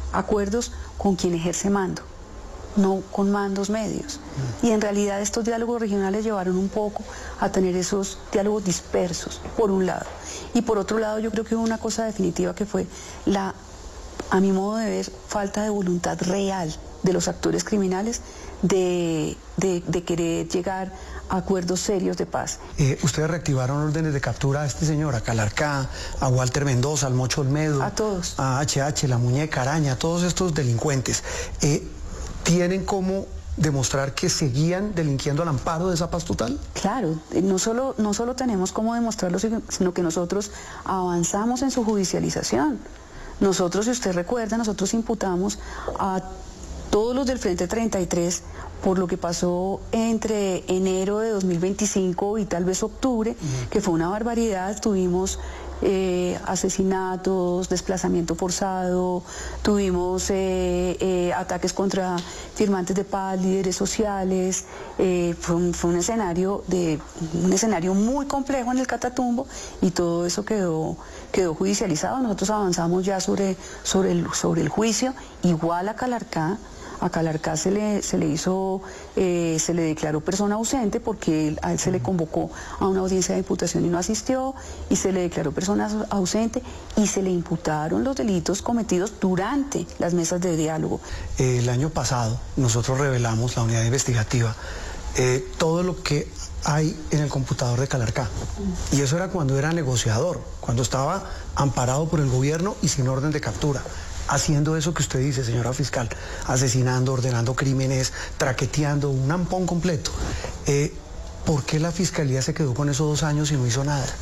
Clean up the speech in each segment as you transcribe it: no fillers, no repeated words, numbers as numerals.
acuerdos con quien ejerce mando, no con mandos medios. Y en realidad estos diálogos regionales llevaron un poco a tener esos diálogos dispersos, por un lado. Y por otro lado, yo creo que hubo una cosa definitiva que fue a mi modo de ver, falta de voluntad real de los actores criminales de querer llegar a acuerdos serios de paz. Ustedes reactivaron órdenes de captura a este señor, a Calarcá, a Walter Mendoza, al Mocho Olmedo, a todos, a HH, la Muñeca Araña, a todos estos delincuentes. ¿Tienen cómo demostrar que seguían delinquiendo al amparo de esa paz total? Claro, no solo tenemos cómo demostrarlo, sino que nosotros avanzamos en su judicialización. Nosotros, si usted recuerda, nosotros imputamos a todos los del Frente 33 por lo que pasó entre enero de 2025 y tal vez octubre, que fue una barbaridad. Tuvimos asesinatos, desplazamiento forzado, tuvimos ataques contra firmantes de paz, líderes sociales. Fue un escenario muy complejo en el Catatumbo, y todo eso quedó judicializado. Nosotros avanzamos ya sobre el juicio. Igual a Calarcá. A Calarcá se le declaró persona ausente porque a él se le convocó a una audiencia de imputación y no asistió, y se le declaró persona ausente y se le imputaron los delitos cometidos durante las mesas de diálogo. El año pasado nosotros revelamos, la unidad investigativa, todo lo que hay en el computador de Calarcá. Y eso era cuando era negociador, cuando estaba amparado por el gobierno y sin orden de captura. Haciendo eso que usted dice, señora fiscal, asesinando, ordenando crímenes, traqueteando, un ampón completo. ¿Por qué la fiscalía se quedó con esos 2 años y no hizo nada?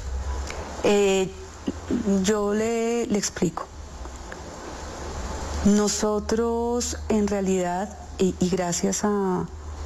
Yo le explico. Nosotros, en realidad, y gracias a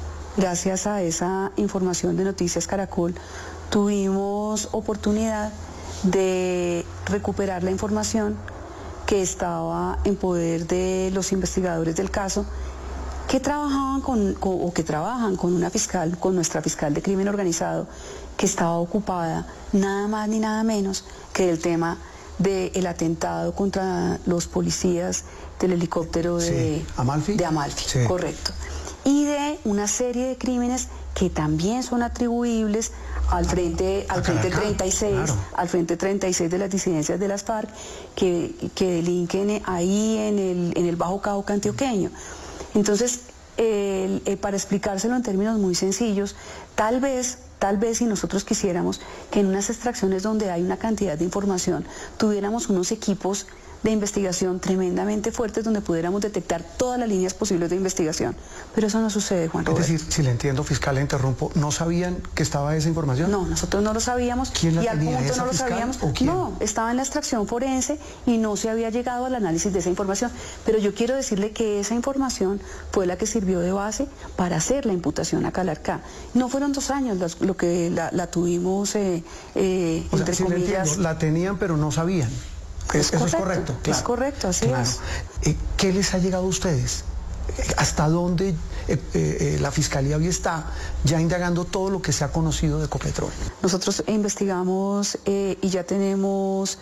esa información de Noticias Caracol, tuvimos oportunidad de recuperar la información que estaba en poder de los investigadores del caso, que trabajaban que trabajan con nuestra fiscal de crimen organizado, que estaba ocupada nada más ni nada menos que del tema del atentado contra los policías del helicóptero de Amalfi. De Amalfi, sí. Correcto. Y de una serie de crímenes que también son atribuibles al Frente 36, claro, al Frente 36 de las disidencias de las FARC, que delinquen ahí en el Bajo Cauca antioqueño. Entonces, para explicárselo en términos muy sencillos, tal vez si nosotros quisiéramos que en unas extracciones donde hay una cantidad de información, tuviéramos unos equipos de investigación tremendamente fuertes donde pudiéramos detectar todas las líneas posibles de investigación. Pero eso no sucede, Juan Roberto. Es decir, si le entiendo, fiscal, le interrumpo, ¿no sabían que estaba esa información? No, nosotros no lo sabíamos. ¿Quién la tenía? Y al punto ¿Esa no lo fiscal, sabíamos. o quién? No, estaba en la extracción forense y no se había llegado al análisis de esa información. Pero yo quiero decirle que esa información fue la que sirvió de base para hacer la imputación a Calarcá. No fueron 2 años lo que la tuvimos, entre comillas. La tenían, pero no sabían. Eso es correcto. Claro. Es correcto, así es. ¿Qué les ha llegado a ustedes? ¿Hasta dónde la Fiscalía hoy está ya indagando todo lo que se ha conocido de Ecopetrol? Nosotros investigamos y ya tenemos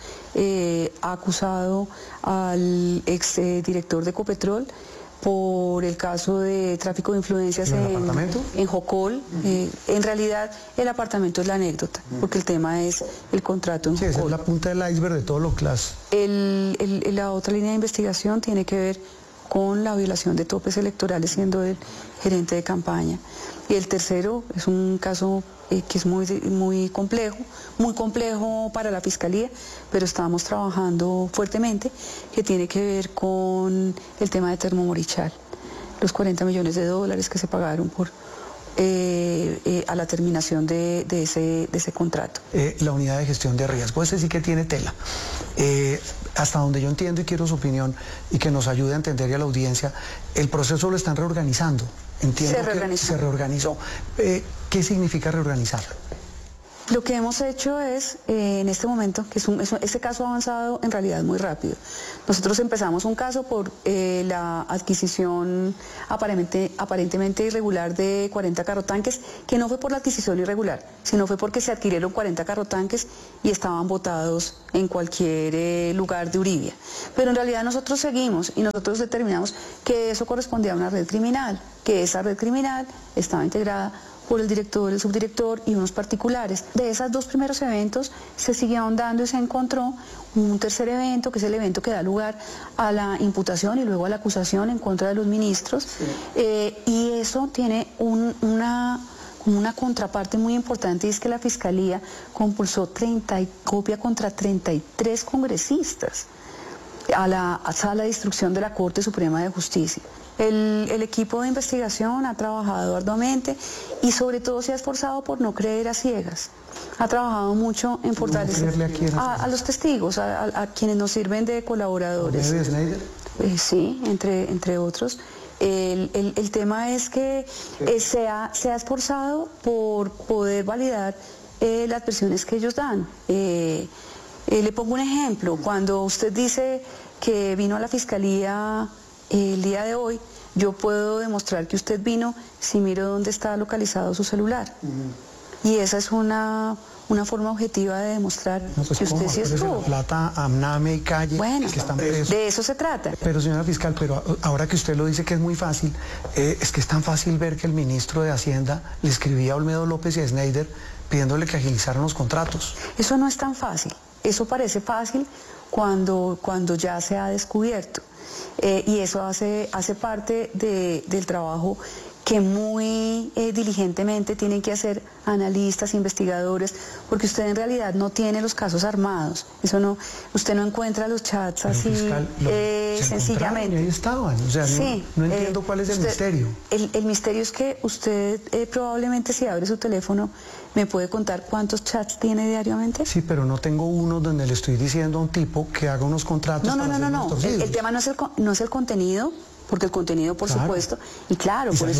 acusado al exdirector de Ecopetrol por el caso de tráfico de influencias en Jocol. En realidad el apartamento es la anécdota, porque el tema es el contrato en Jocol. Esa es la punta del iceberg de todo lo que la otra línea de investigación tiene que ver con la violación de topes electorales siendo el gerente de campaña. Y el tercero es un caso que es muy complejo para la Fiscalía, pero estamos trabajando fuertemente, que tiene que ver con el tema de Termomorichal, los $40 millones que se pagaron a la terminación de ese contrato. La unidad de gestión de riesgo, ese sí que tiene tela. Hasta donde yo entiendo y quiero su opinión y que nos ayude a entender y a la audiencia, el proceso lo están reorganizando. Entiendo que se reorganizó. ¿Qué significa reorganizarlo? Lo que hemos hecho es, en este momento, que este caso ha avanzado en realidad muy rápido. Nosotros empezamos un caso por la adquisición aparentemente irregular de 40 carrotanques, que no fue por la adquisición irregular, sino fue porque se adquirieron 40 carrotanques y estaban botados en cualquier lugar de Uribia. Pero en realidad nosotros seguimos y nosotros determinamos que eso correspondía a una red criminal, que esa red criminal estaba integrada por el director, el subdirector y unos particulares. De esos dos primeros eventos se siguió ahondando y se encontró un tercer evento, que es el evento que da lugar a la imputación y luego a la acusación en contra de los ministros. Y eso tiene una contraparte muy importante, y es que la Fiscalía compulsó copia contra 33 congresistas a la Sala de Instrucción de la Corte Suprema de Justicia. El equipo de investigación ha trabajado arduamente y sobre todo se ha esforzado por no creer a ciegas. Ha trabajado mucho en fortalecer a los testigos, a quienes nos sirven de colaboradores. ¿De Schneider? Sí, entre otros. El tema es que se ha esforzado por poder validar las versiones que ellos dan. Le pongo un ejemplo. Cuando usted dice que vino a la Fiscalía el día de hoy, yo puedo demostrar que usted vino si miro dónde está localizado su celular. Y esa es una forma objetiva de demostrar que usted sí estuvo. La plata, Amname y Calle, bueno, que están presos. De eso se trata. Pero señora fiscal, pero ahora que usted lo dice que es muy fácil, es que es tan fácil ver que el ministro de Hacienda le escribía a Olmedo López y a Schneider pidiéndole que agilizaran los contratos. Eso no es tan fácil. Eso parece fácil cuando ya se ha descubierto. Y eso hace parte del trabajo que muy diligentemente tienen que hacer analistas, investigadores, porque usted en realidad no tiene los casos armados. Eso no, usted no encuentra los chats así fiscal, sencillamente. Ahí estaban, o sea, sí, no entiendo cuál es el misterio. El misterio es que usted probablemente, si abre su teléfono, ¿me puede contar cuántos chats tiene diariamente? Sí, pero no tengo uno donde le estoy diciendo a un tipo que haga unos contratos. No. El tema no es el contenido, porque el contenido, por supuesto, y claro, por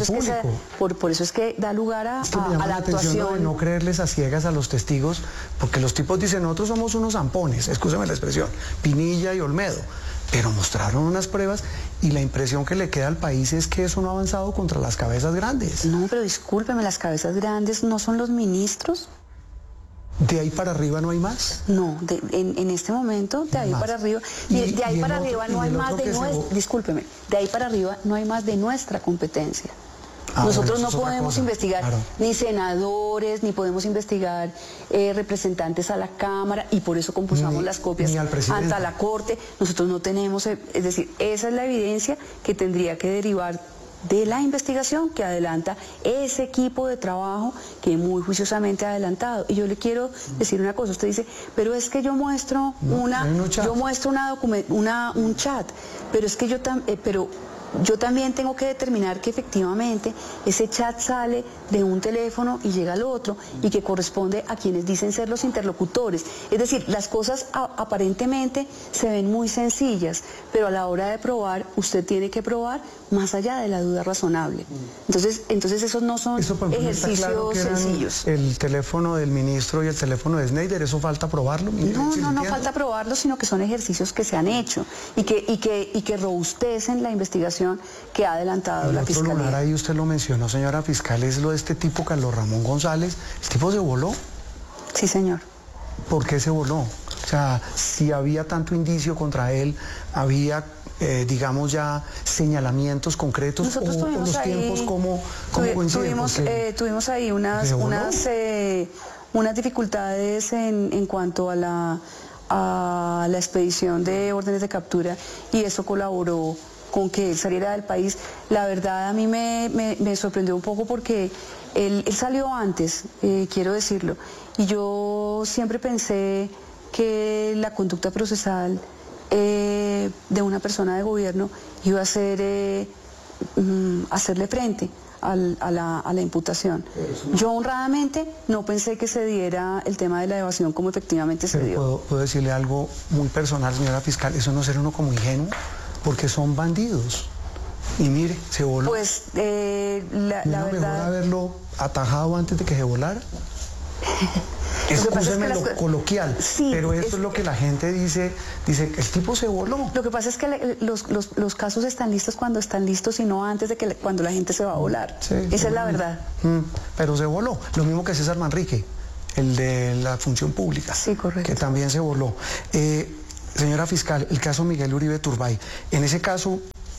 eso es que da lugar a la actuación. De no creerles a ciegas a los testigos, porque los tipos dicen, nosotros somos unos zampones, escúcheme la expresión, Pinilla y Olmedo, pero mostraron unas pruebas y la impresión que le queda al país es que eso no ha avanzado contra las cabezas grandes. No, pero discúlpeme, las cabezas grandes no son los ministros. ¿De ahí para arriba no hay más? No, en este momento, de ahí para arriba, de ahí para arriba no hay más de nuestra, discúlpeme, de ahí para arriba no hay más de nuestra competencia. Nosotros no podemos investigar ni senadores, ni podemos investigar representantes a la Cámara, y por eso compulsamos las copias ante la Corte. Nosotros no tenemos, es decir, esa es la evidencia que tendría que derivar de la investigación que adelanta ese equipo de trabajo que muy juiciosamente ha adelantado. Y yo le quiero decir una cosa, usted dice, pero es que yo muestro un chat, pero es que yo también tengo que determinar que efectivamente ese chat sale de un teléfono y llega al otro, y que corresponde a quienes dicen ser los interlocutores. Es decir, las cosas aparentemente se ven muy sencillas, pero a la hora de probar, usted tiene que probar más allá de la duda razonable. Entonces esos no son ejercicios sencillos. El teléfono del ministro y el teléfono de Schneider, ¿eso falta probarlo? No falta probarlo, sino que son ejercicios que se han hecho y que robustecen la investigación que ha adelantado la Fiscalía. Otro lugar ahí usted lo mencionó, señora fiscal, es lo de este tipo Carlos Ramón González. ¿El tipo se voló? Sí, señor. ¿Por qué se voló? O sea, si había tanto indicio contra él, había, digamos, ya señalamientos concretos. Nosotros tuvimos los tiempos, ¿cómo coinciden? Tuvimos ahí unas dificultades en cuanto a la expedición de órdenes de captura, y eso colaboró con que él saliera del país. La verdad, a mí me sorprendió un poco porque él salió antes, quiero decirlo, y yo siempre pensé que la conducta procesal de una persona de gobierno iba a ser hacerle frente a la imputación. Yo honradamente no pensé que se diera el tema de la evasión como efectivamente se dio. ¿Puedo decirle algo muy personal, señora fiscal? ¿Eso no será uno como ingenuo? Porque son bandidos. Y mire, se voló. Pues la verdad... ¿Mejor haberlo atajado antes de que se volara? Excúseme lo coloquial, sí, pero eso es lo que la gente dice, el tipo se voló. Lo que pasa es que los casos están listos cuando están listos y no antes de que cuando la gente se va a volar. Sí, esa es la verdad. Pero se voló, lo mismo que César Manrique, el de la función pública. Sí, correcto. Que también se voló. Señora fiscal, el caso Miguel Uribe Turbay, en ese caso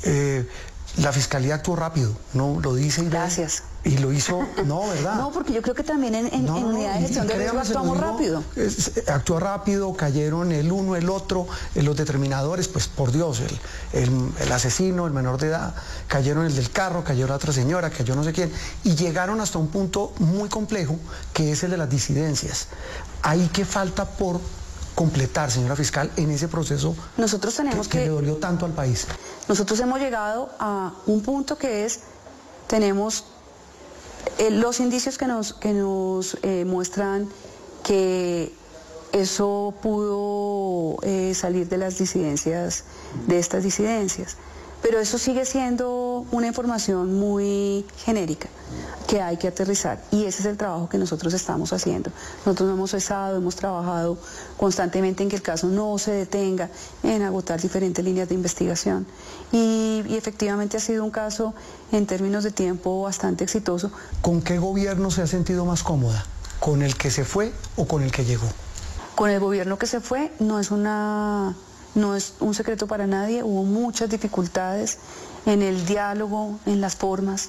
la fiscalía actuó rápido, ¿no? Lo dice y gracias. Y lo hizo, no, ¿verdad? No, porque yo creo que también en unidad de gestión de riesgo actuamos rápido. Actuó rápido, cayeron el uno, el otro, los determinadores, pues por Dios, el asesino, el menor de edad, cayeron el del carro, cayó la otra señora, cayó no sé quién, y llegaron hasta un punto muy complejo, que es el de las disidencias. Ahí que falta por completar, señora fiscal, en ese proceso nosotros tenemos que le dolió tanto al país. Nosotros hemos llegado a un punto que es, tenemos los indicios que nos muestran que eso pudo salir de las disidencias, de estas disidencias, pero eso sigue siendo una información muy genérica que hay que aterrizar, y ese es el trabajo que nosotros estamos haciendo. Nosotros no hemos cesado, hemos trabajado constantemente en que el caso no se detenga, en agotar diferentes líneas de investigación, y efectivamente ha sido un caso en términos de tiempo bastante exitoso. ¿Con qué gobierno se ha sentido más cómoda? ¿Con el que se fue o con el que llegó? Con el gobierno que se fue no es un secreto para nadie, hubo muchas dificultades en el diálogo, en las formas.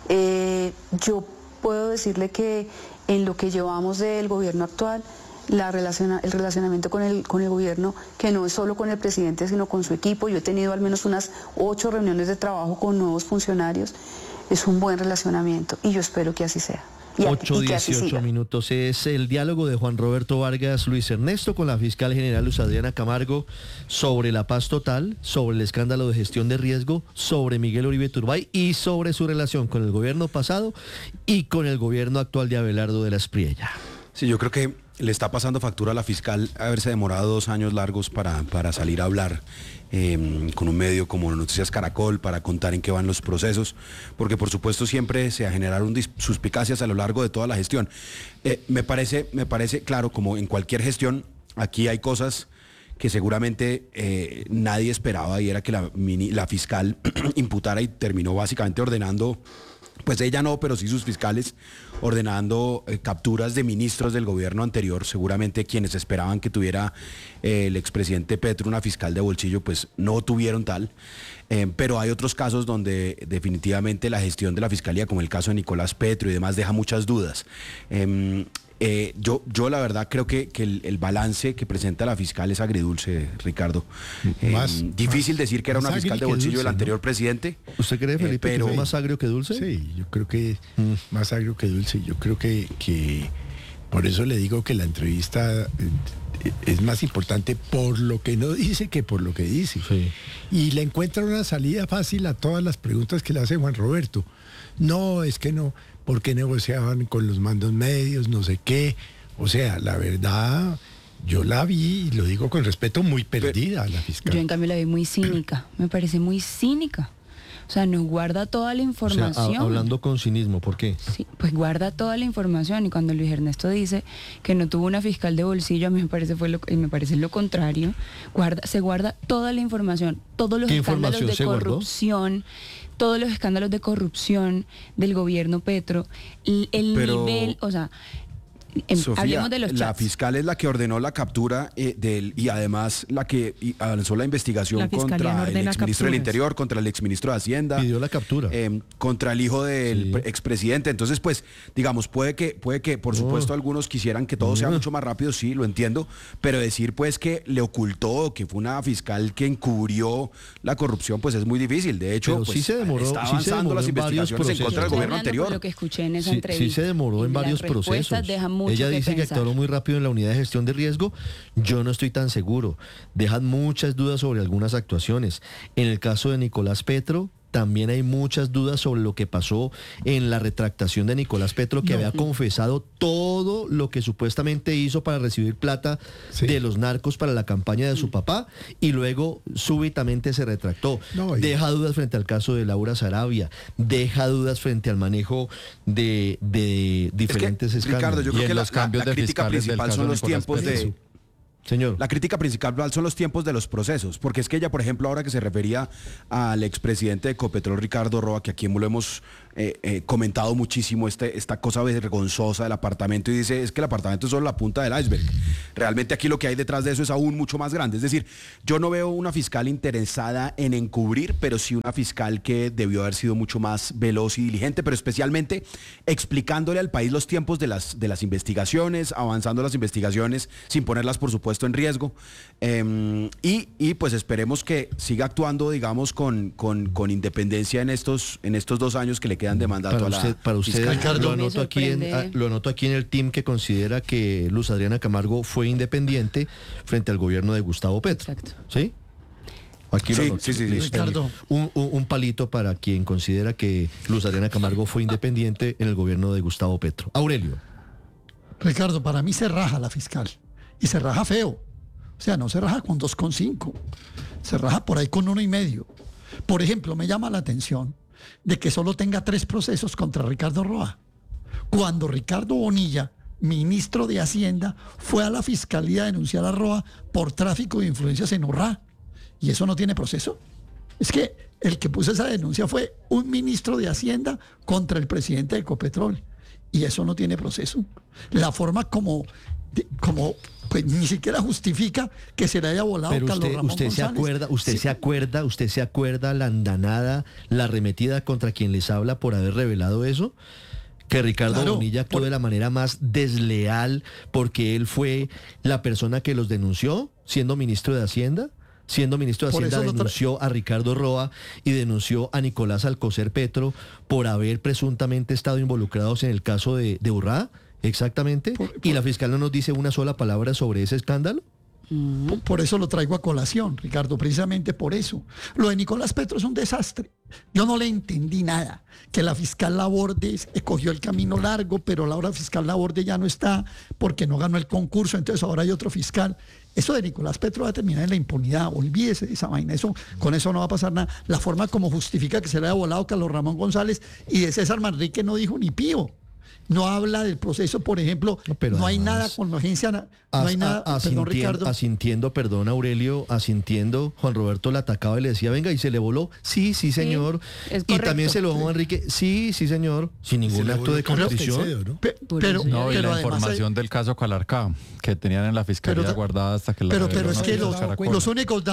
Yo puedo decirle que en lo que llevamos del gobierno actual, el relacionamiento con el gobierno, que no es solo con el presidente, sino con su equipo, yo he tenido al menos unas 8 reuniones de trabajo con nuevos funcionarios, es un buen relacionamiento y yo espero que así sea. 8:18 minutos es el diálogo de Juan Roberto Vargas Luis Ernesto con la fiscal general Luz Adriana Camargo sobre la paz total, sobre el escándalo de gestión de riesgo, sobre Miguel Uribe Turbay y sobre su relación con el gobierno pasado y con el gobierno actual de Abelardo de la Espriella. Sí, yo creo que le está pasando factura a la fiscal haberse demorado 2 años largos para salir a hablar con un medio como Noticias Caracol, para contar en qué van los procesos, porque por supuesto siempre se generaron suspicacias a lo largo de toda la gestión. Me parece claro, como en cualquier gestión, aquí hay cosas que seguramente nadie esperaba, y era que la fiscal imputara y terminó básicamente ordenando, pues ella no, pero sí sus fiscales, ordenando capturas de ministros del gobierno anterior. Seguramente quienes esperaban que tuviera el expresidente Petro una fiscal de bolsillo, pues no tuvieron tal. Pero hay otros casos donde definitivamente la gestión de la fiscalía, como el caso de Nicolás Petro y demás, deja muchas dudas. Yo la verdad creo que el balance que presenta la fiscal es agridulce, Ricardo. Difícil decir que era una fiscal de bolsillo del anterior presidente. ¿Usted cree, Felipe, pero que fue más agrio que dulce? Sí, yo creo que más agrio que dulce. Yo creo que por eso le digo que la entrevista es más importante por lo que no dice que por lo que dice. Sí. Y le encuentra una salida fácil a todas las preguntas que le hace Juan Roberto. No, es que no. ¿Por qué negociaban con los mandos medios? No sé qué. O sea, la verdad, yo la vi, y lo digo con respeto, muy perdida la fiscal. Yo en cambio la vi muy cínica. Me parece muy cínica. O sea, nos guarda toda la información. O sea, hablando con cinismo, ¿por qué? Sí, pues guarda toda la información, y cuando Luis Ernesto dice que no tuvo una fiscal de bolsillo, a mí me parece lo contrario. Se guarda toda la información, todos los escándalos de corrupción, todos los escándalos de corrupción del gobierno Petro, nivel, o sea, Sofía, hablemos de los chats. La fiscal es la que ordenó la captura y además la que avanzó la investigación contra el exministro del Interior, contra el exministro de Hacienda. Pidió la captura. Contra el hijo del expresidente. Entonces, pues, digamos, puede que por supuesto, algunos quisieran que todo sea mucho más rápido, sí, lo entiendo, pero decir, pues, que le ocultó, que fue una fiscal que encubrió la corrupción, pues es muy difícil. De hecho, pues, sí se demoró, está avanzando las investigaciones en contra del gobierno anterior. Lo que escuché en esa entrevista. Sí se demoró en varios procesos. Ella dice que actuó muy rápido en la unidad de gestión de riesgo. Yo no estoy tan seguro. Dejan muchas dudas sobre algunas actuaciones. En el caso de Nicolás Petro, también hay muchas dudas sobre lo que pasó en la retractación de Nicolás Petro, que había confesado todo lo que supuestamente hizo para recibir plata de los narcos para la campaña de su papá, y luego súbitamente se retractó. Deja dudas frente al caso de Laura Sarabia, deja dudas frente al manejo de diferentes escándalos. Ricardo, yo creo que los cambios de crítica principal son los tiempos de... Señor. La crítica principal son los tiempos de los procesos, porque es que ella, por ejemplo, ahora que se refería al expresidente de Ecopetrol, Ricardo Roa, que aquí lo hemos comentado muchísimo, esta cosa vergonzosa del apartamento, y dice, es que el apartamento es solo la punta del iceberg. Realmente aquí lo que hay detrás de eso es aún mucho más grande. Es decir, yo no veo una fiscal interesada en encubrir, pero sí una fiscal que debió haber sido mucho más veloz y diligente, pero especialmente explicándole al país los tiempos de las investigaciones, avanzando las investigaciones sin ponerlas, por supuesto, en riesgo, y pues esperemos que siga actuando, digamos, con independencia en estos 2 años que le quedan de mandato para usted Ricardo, lo anoto aquí en el team que considera que Luz Adriana Camargo fue independiente frente al gobierno de Gustavo Petro. Exacto. ¿Sí? Aquí sí. Ricardo. Un palito para quien considera que Luz Adriana Camargo fue independiente en el gobierno de Gustavo Petro. Aurelio. Ricardo, para mí se raja la fiscal. Y se raja feo. O sea, no se raja con 2,5. Se raja por ahí con 1,5. Por ejemplo, me llama la atención de que solo tenga 3 procesos contra Ricardo Roa. Cuando Ricardo Bonilla, ministro de Hacienda, fue a la fiscalía a denunciar a Roa por tráfico de influencias en Urrá. ¿Y eso no tiene proceso? Es que el que puso esa denuncia fue un ministro de Hacienda contra el presidente de Ecopetrol. Y eso no tiene proceso. La forma como pues ni siquiera justifica que se le haya volado pero Carlos Ramón usted González. usted se acuerda la andanada, la arremetida contra quien les habla por haber revelado eso, que Ricardo Bonilla actuó de la manera más desleal porque él fue la persona que los denunció siendo ministro de Hacienda. Siendo ministro de Hacienda, denunció a Ricardo Roa y denunció a Nicolás Alcocer Petro por haber presuntamente estado involucrados en el caso de Urrá. Exactamente. ¿Y la fiscal no nos dice una sola palabra sobre ese escándalo? Por eso lo traigo a colación, Ricardo, precisamente por eso. Lo de Nicolás Petro es un desastre. Yo no le entendí nada. Que la fiscal Laborde cogió el camino largo, pero la fiscal Laborde ya no está porque no ganó el concurso, entonces ahora hay otro fiscal. Eso de Nicolás Petro va a terminar en la impunidad. Olvídese de esa vaina. Con eso no va a pasar nada. La forma como justifica que se le haya volado Carlos Ramón González y de César Manrique no dijo ni pío. No habla del proceso, por ejemplo, no hay nada con la agencia, no hay nada, perdón, Ricardo. Perdón, Aurelio, Juan Roberto la atacaba y le decía, venga, y se le voló, sí, señor, y también se lo dejó Enrique, sí, señor, sin ningún acto de contrición. ¿No? Y la información del caso Calarcá, que tenían en la fiscalía guardada hasta que la... Pero es que los únicos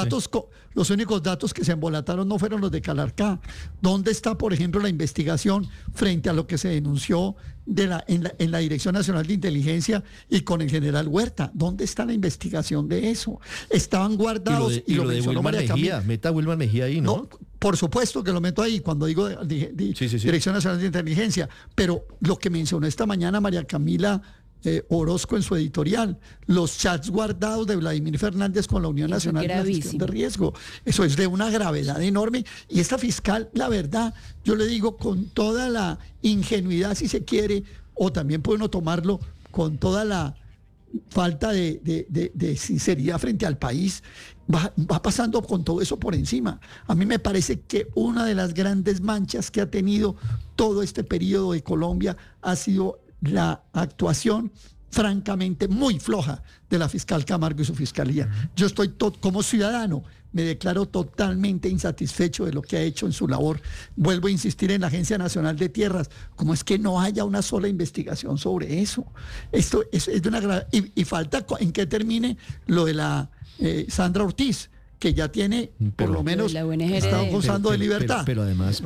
datos que se embolataron no fueron los de Calarcá. ¿Dónde está, por ejemplo, la investigación frente a lo que se denunció en la Dirección Nacional de Inteligencia y con el general Huerta? ¿Dónde está la investigación de eso? Estaban guardados y lo mencionó María Camila. Meta a Wilmar Mejía ahí, ¿no? Por supuesto que lo meto ahí cuando digo Dirección Nacional de Inteligencia, pero lo que mencionó esta mañana María Camila Orozco en su editorial, los chats guardados de Vladimir Fernández con la Unión Nacional de Gestión de Riesgo, eso es de una gravedad enorme, y esta fiscal, la verdad, yo le digo con toda la ingenuidad si se quiere, o también puede uno tomarlo con toda la falta de sinceridad frente al país, va pasando con todo eso por encima. A mí me parece que una de las grandes manchas que ha tenido todo este periodo de Colombia ha sido la actuación francamente muy floja de la fiscal Camargo y su fiscalía. Yo estoy como ciudadano, me declaro totalmente insatisfecho de lo que ha hecho en su labor. Vuelvo a insistir en la Agencia Nacional de Tierras, ¿cómo es que no haya una sola investigación sobre eso? Esto es de una y falta en que termine lo de la Sandra Ortiz, que ya tiene, por lo menos, está gozando de libertad. Pero además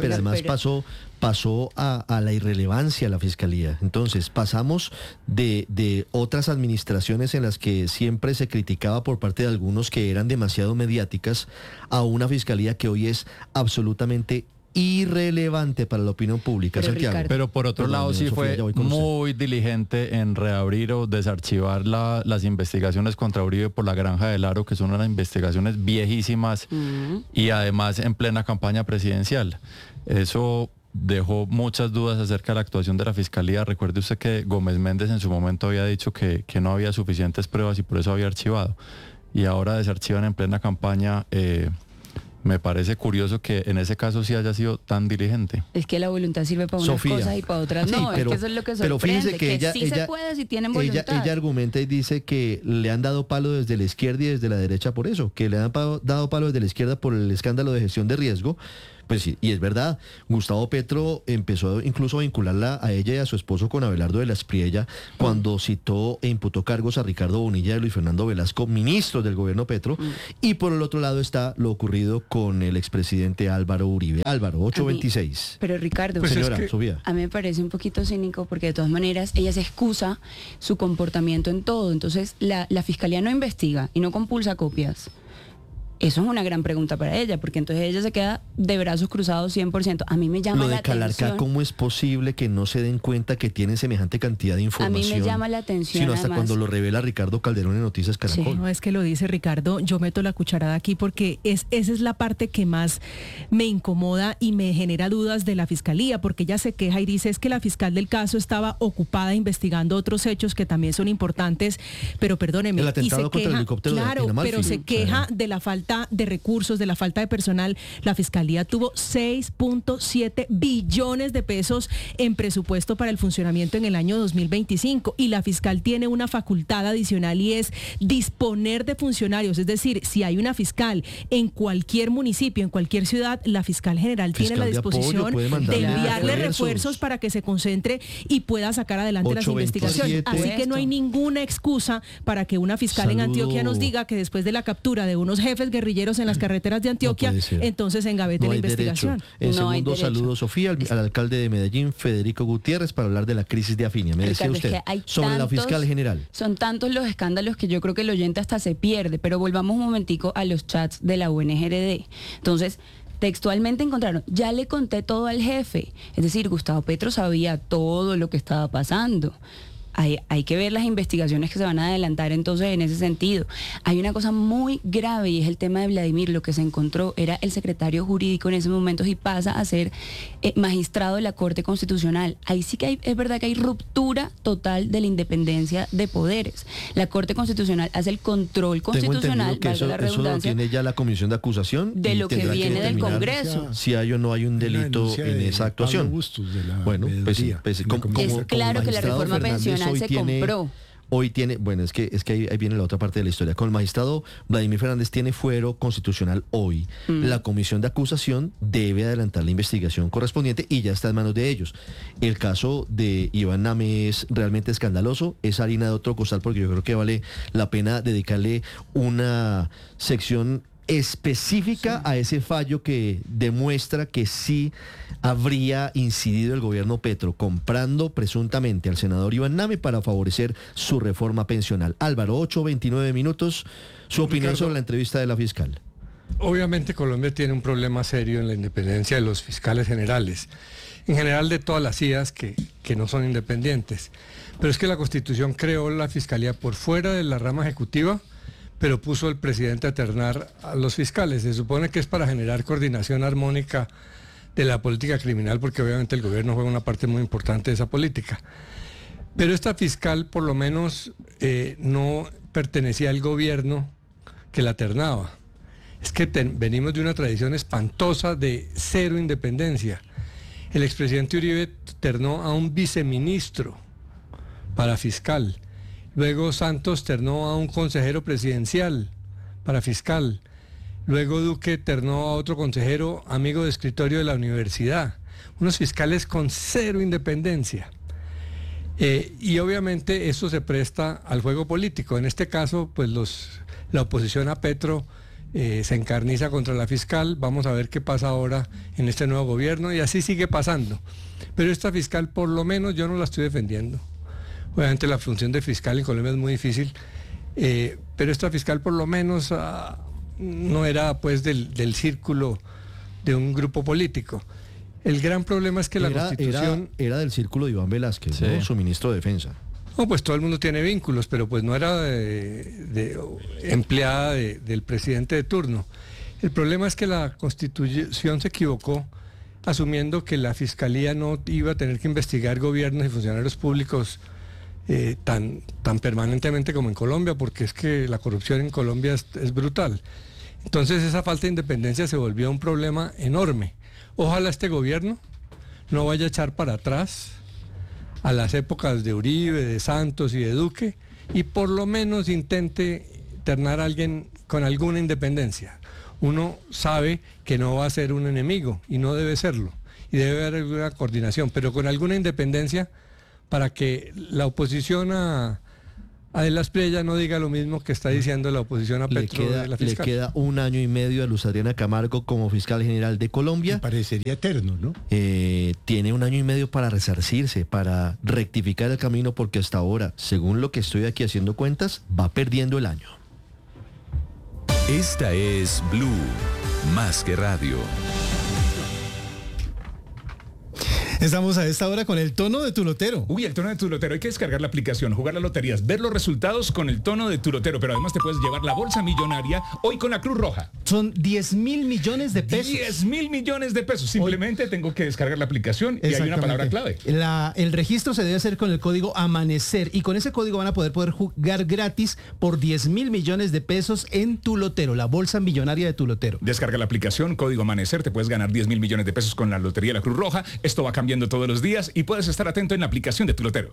pasó a la irrelevancia la fiscalía. Entonces, pasamos de otras administraciones en las que siempre se criticaba por parte de algunos que eran demasiado mediáticas, a una fiscalía que hoy es absolutamente irrelevante para la opinión pública, Santiago. Pero por otro lado sí fue muy diligente en reabrir o desarchivar las investigaciones contra Uribe por la Granja del Aro, que son unas investigaciones viejísimas y además en plena campaña presidencial. Eso dejó muchas dudas acerca de la actuación de la Fiscalía. Recuerde usted que Gómez Méndez en su momento había dicho que no había suficientes pruebas y por eso había archivado. Y ahora desarchivan en plena campaña. Me parece curioso que en ese caso sí haya sido tan diligente. Es que la voluntad sirve para unas cosas y para otras no. Sí, pero, es que eso es lo que sorprende, pero fíjese que ella, se puede si tienen voluntad. Ella argumenta y dice que le han dado palo desde la izquierda y desde la derecha por eso, que le han dado palo desde la izquierda por el escándalo de gestión de riesgo. Pues sí, y es verdad, Gustavo Petro empezó incluso a vincularla a ella y a su esposo con Abelardo de la Espriella cuando citó e imputó cargos a Ricardo Bonilla y Luis Fernando Velasco, ministros del gobierno Petro, y por el otro lado está lo ocurrido con el expresidente Álvaro Uribe. Álvaro, 826. Pero Ricardo, pues señora, Sofía. A mí me parece un poquito cínico porque de todas maneras ella se excusa su comportamiento en todo, entonces la Fiscalía no investiga y no compulsa copias. Eso es una gran pregunta para ella, porque entonces ella se queda de brazos cruzados 100%. A mí me llama la atención. Lo de Calarcá, ¿cómo es posible que no se den cuenta que tienen semejante cantidad de información? A mí me llama la atención. Sino hasta cuando lo revela Ricardo Calderón en Noticias Caracol. Sí, no es que lo dice Ricardo, yo meto la cucharada aquí porque esa es la parte que más me incomoda y me genera dudas de la Fiscalía, porque ella se queja y dice es que la fiscal del caso estaba ocupada investigando otros hechos que también son importantes, pero perdóneme. El atentado contra el helicóptero claro, de Amalfi. Pero se queja de la falta de recursos, de la falta de personal. La Fiscalía tuvo 6.7 billones de pesos en presupuesto para el funcionamiento en el año 2025 y la fiscal tiene una facultad adicional y es disponer de funcionarios, es decir, si hay una fiscal en cualquier municipio, en cualquier ciudad, la fiscal general tiene la disposición de enviarle refuerzos para que se concentre y pueda sacar adelante las investigaciones. Así que no hay ninguna excusa para que una fiscal en Antioquia nos diga que después de la captura de unos jefes guerrilleros en las carreteras de Antioquia, entonces engavete la investigación. En segundo saludo, Sofía, al alcalde de Medellín, Federico Gutiérrez, para hablar de la crisis de Afinia. Me decía usted, sobre la fiscal general. Son tantos los escándalos que yo creo que el oyente hasta se pierde, pero volvamos un momentico a los chats de la UNGRD. Entonces, textualmente encontraron, ya le conté todo al jefe. Es decir, Gustavo Petro sabía todo lo que estaba pasando. Hay que ver las investigaciones que se van a adelantar entonces en ese sentido. Hay una cosa muy grave y es el tema de Vladimir. Lo que se encontró era el secretario jurídico en esos momentos y pasa a ser magistrado de la Corte Constitucional. Ahí sí que es verdad que hay ruptura total de la independencia de poderes. La Corte Constitucional hace el control constitucional, que eso lo tiene ya la comisión de acusación de lo que viene del Congreso. Si hay o no hay un delito en esa actuación. Bueno, pues es claro que la reforma pensional se compró. Hoy tiene, bueno, es que ahí viene la otra parte de la historia. Con el magistrado Vladimir Fernández tiene fuero constitucional hoy. La comisión de acusación debe adelantar la investigación correspondiente y ya está en manos de ellos. El caso de Iván Name es realmente escandaloso, es harina de otro costal porque yo creo que vale la pena dedicarle una sección específica a ese fallo que demuestra que sí habría incidido el gobierno Petro comprando presuntamente al senador Iván Name para favorecer su reforma pensional. Álvaro, 8:29 minutos, su opinión Ricardo, sobre la entrevista de la fiscal. Obviamente Colombia tiene un problema serio en la independencia de los fiscales generales, en general de todas las CIAs que no son independientes, pero es que la Constitución creó la fiscalía por fuera de la rama ejecutiva, pero puso el presidente a ternar a los fiscales. Se supone que es para generar coordinación armónica de la política criminal, porque obviamente el gobierno juega una parte muy importante de esa política. Pero esta fiscal por lo menos no pertenecía al gobierno que la ternaba. Es que venimos de una tradición espantosa de cero independencia. El expresidente Uribe ternó a un viceministro para fiscal. Luego Santos ternó a un consejero presidencial para fiscal. Luego Duque ternó a otro consejero amigo de escritorio de la universidad. Unos fiscales con cero independencia. Y obviamente eso se presta al juego político. En este caso, pues la oposición a Petro se encarniza contra la fiscal. Vamos a ver qué pasa ahora en este nuevo gobierno y así sigue pasando. Pero esta fiscal por lo menos yo no la estoy defendiendo. Obviamente la función de fiscal en Colombia es muy difícil, pero esta fiscal por lo menos no era pues del círculo de un grupo político. El gran problema es que la Constitución... Era del círculo de Iván Velázquez, sí, ¿no? Su ministro de Defensa. No, pues todo el mundo tiene vínculos, pero pues no era empleada del presidente de turno. El problema es que la Constitución se equivocó asumiendo que la Fiscalía no iba a tener que investigar gobiernos y funcionarios públicos tan permanentemente como en Colombia, porque es que la corrupción en Colombia es brutal. Entonces esa falta de independencia se volvió un problema enorme. Ojalá este gobierno no vaya a echar para atrás a las épocas de Uribe, de Santos y de Duque, y por lo menos intente ternar a alguien con alguna independencia. Uno sabe que no va a ser un enemigo y no debe serlo, y debe haber alguna coordinación, pero con alguna independencia para que la oposición a De la Espriella no diga lo mismo que está diciendo la oposición a Petro de la fiscal. Le queda 1 año y medio a Luz Adriana Camargo como fiscal general de Colombia. Me parecería eterno, ¿no? Tiene 1 año y medio para resarcirse, para rectificar el camino, porque hasta ahora, según lo que estoy aquí haciendo cuentas, va perdiendo el año. Esta es Blue, más que radio. Estamos a esta hora con el tono de tu lotero. Uy, el tono de tu lotero. Hay que descargar la aplicación, jugar las loterías, ver los resultados con el tono de tu lotero. Pero además te puedes llevar la bolsa millonaria hoy con la Cruz Roja. Son 10.000 millones de pesos. 10.000 millones de pesos. Simplemente tengo que descargar la aplicación y hay una palabra clave. El registro se debe hacer con el código Amanecer. Y con ese código van a poder jugar gratis por 10.000 millones de pesos en tu lotero, la bolsa millonaria de tu lotero. Descarga la aplicación, código Amanecer. Te puedes ganar 10.000 millones de pesos con la Lotería de la Cruz Roja. Esto va cambiando todos los días y puedes estar atento en la aplicación de tu lotero.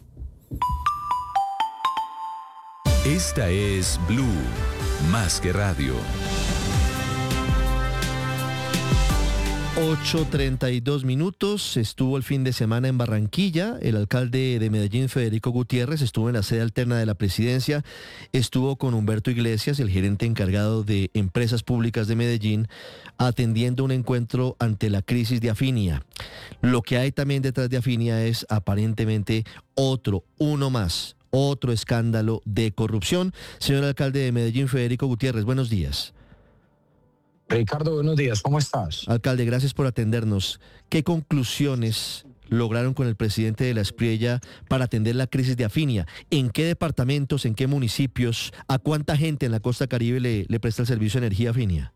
Esta es Blue, más que radio. 8:32 minutos. Estuvo el fin de semana en Barranquilla. El alcalde de Medellín, Federico Gutiérrez, estuvo en la sede alterna de la presidencia. Estuvo con Humberto Iglesias, el gerente encargado de Empresas Públicas de Medellín, atendiendo un encuentro ante la crisis de Afinia. Lo que hay también detrás de Afinia es aparentemente otro escándalo de corrupción. Señor alcalde de Medellín, Federico Gutiérrez, buenos días. Ricardo, buenos días, ¿cómo estás? Alcalde, gracias por atendernos. ¿Qué conclusiones lograron con el presidente de la Espriella para atender la crisis de Afinia? ¿En qué departamentos, en qué municipios, a cuánta gente en la costa caribe le presta el servicio de energía Afinia?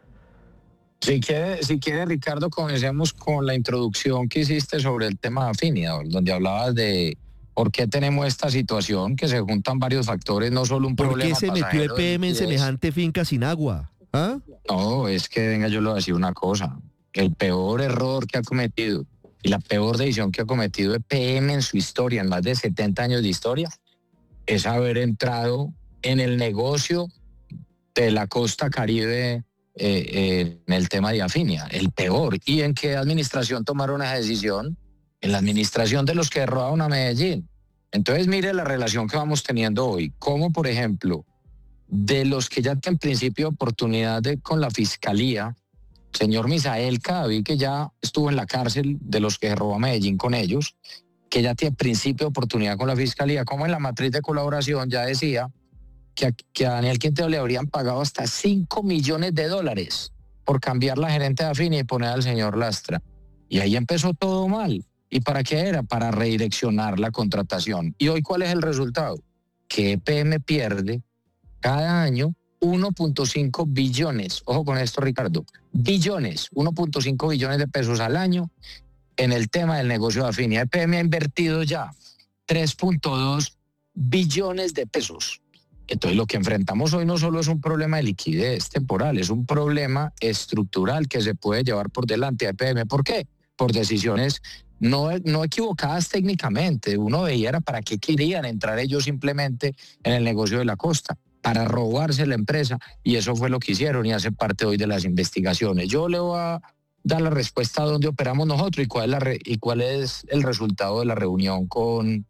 Si quiere, Ricardo, comencemos con la introducción que hiciste sobre el tema de Afinia, donde hablabas de por qué tenemos esta situación, que se juntan varios factores, no solo un problema. ¿Por qué se metió EPM en semejante finca sin agua? ¿Ah? No, es que, venga, yo le voy a decir una cosa. El peor error que ha cometido y la peor decisión que ha cometido EPM en su historia, en más de 70 años de historia, es haber entrado en el negocio de la costa caribe en el tema de Afinia. El peor. ¿Y en qué administración tomaron esa decisión? En la administración de los que robaron a Medellín. Entonces, mire la relación que vamos teniendo hoy. Como, por ejemplo, de los que ya tienen principio de oportunidad con la fiscalía, señor Misael Cadavid, que ya estuvo en la cárcel de los que robó a Medellín con ellos, que ya tiene principio de oportunidad con la fiscalía, como en la matriz de colaboración ya decía que a Daniel Quintero le habrían pagado hasta $5 millones por cambiar la gerente de Afinia y poner al señor Lastra. Y ahí empezó todo mal. ¿Y para qué era? Para redireccionar la contratación. ¿Y hoy cuál es el resultado? Que EPM pierde cada año 1.5 billones, ojo con esto, Ricardo, 1.5 billones de pesos al año en el tema del negocio de Afinia. EPM ha invertido ya 3.2 billones de pesos. Entonces lo que enfrentamos hoy no solo es un problema de liquidez temporal, es un problema estructural que se puede llevar por delante a EPM. ¿Por qué? Por decisiones no equivocadas técnicamente. Uno veía era para qué querían entrar ellos simplemente en el negocio de la costa, para robarse la empresa, y eso fue lo que hicieron y hace parte hoy de las investigaciones. Yo le voy a dar la respuesta a dónde operamos nosotros y cuál es el resultado de la reunión con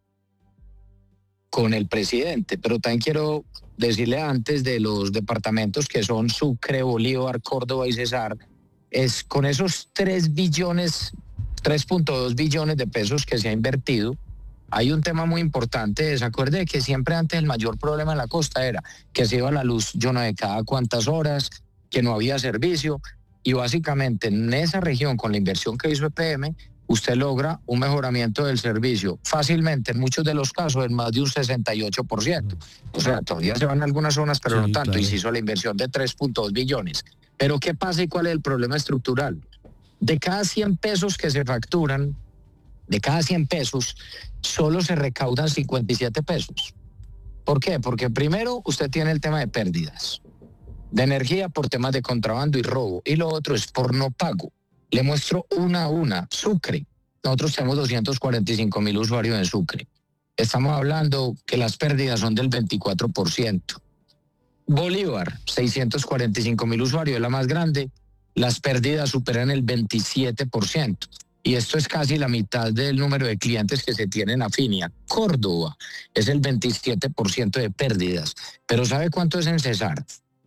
el presidente, pero también quiero decirle antes de los departamentos que son Sucre, Bolívar, Córdoba y Cesar, es con esos 3.2 billones de pesos que se ha invertido. Hay un tema muy importante, se acuerde que siempre antes el mayor problema en la costa era que se iba la luz yo no sé cada cuántas horas, que no había servicio. y básicamente en esa región, con la inversión que hizo EPM, usted logra un mejoramiento del servicio fácilmente, en muchos de los casos, en más de un 68%. O sea, todavía se van a algunas zonas, pero no tanto, y se hizo la inversión de 3.2 billones. Pero ¿qué pasa y cuál es el problema estructural? De cada 100 pesos que se facturan, de cada 100 pesos, solo se recaudan 57 pesos. ¿Por qué? Porque primero usted tiene el tema de pérdidas de energía por temas de contrabando y robo, y lo otro es por no pago. Le muestro una a una. Sucre. Nosotros tenemos 245.000 usuarios en Sucre. Estamos hablando que las pérdidas son del 24%. Bolívar, 645.000 usuarios, es la más grande. Las pérdidas superan el 27%. Y esto es casi la mitad del número de clientes que se tienen en Afinia. Córdoba es el 27% de pérdidas. Pero ¿sabe cuánto es en Cesar?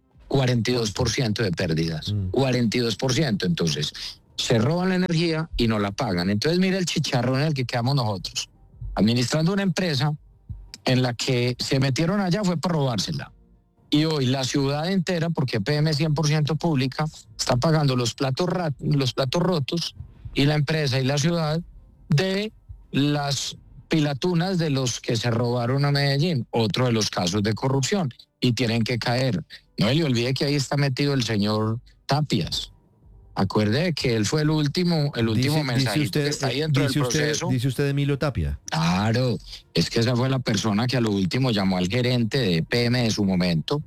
42% de pérdidas. 42%. Entonces, se roban la energía y no la pagan. Entonces, mire el chicharrón en el que quedamos nosotros. Administrando una empresa en la que se metieron allá fue para robársela. Y hoy la ciudad entera, porque EPM es 100% pública, está pagando los platos rotos, y la empresa y la ciudad de las pilatunas de los que se robaron a Medellín, otro de los casos de corrupción, y tienen que caer. No le olvide que ahí está metido el señor Tapias. Acuerde que él fue el último mensajito que está ahí dentro del proceso. ¿Dice usted Emilio Tapia? Claro, es que esa fue la persona que a lo último llamó al gerente de EPM de su momento,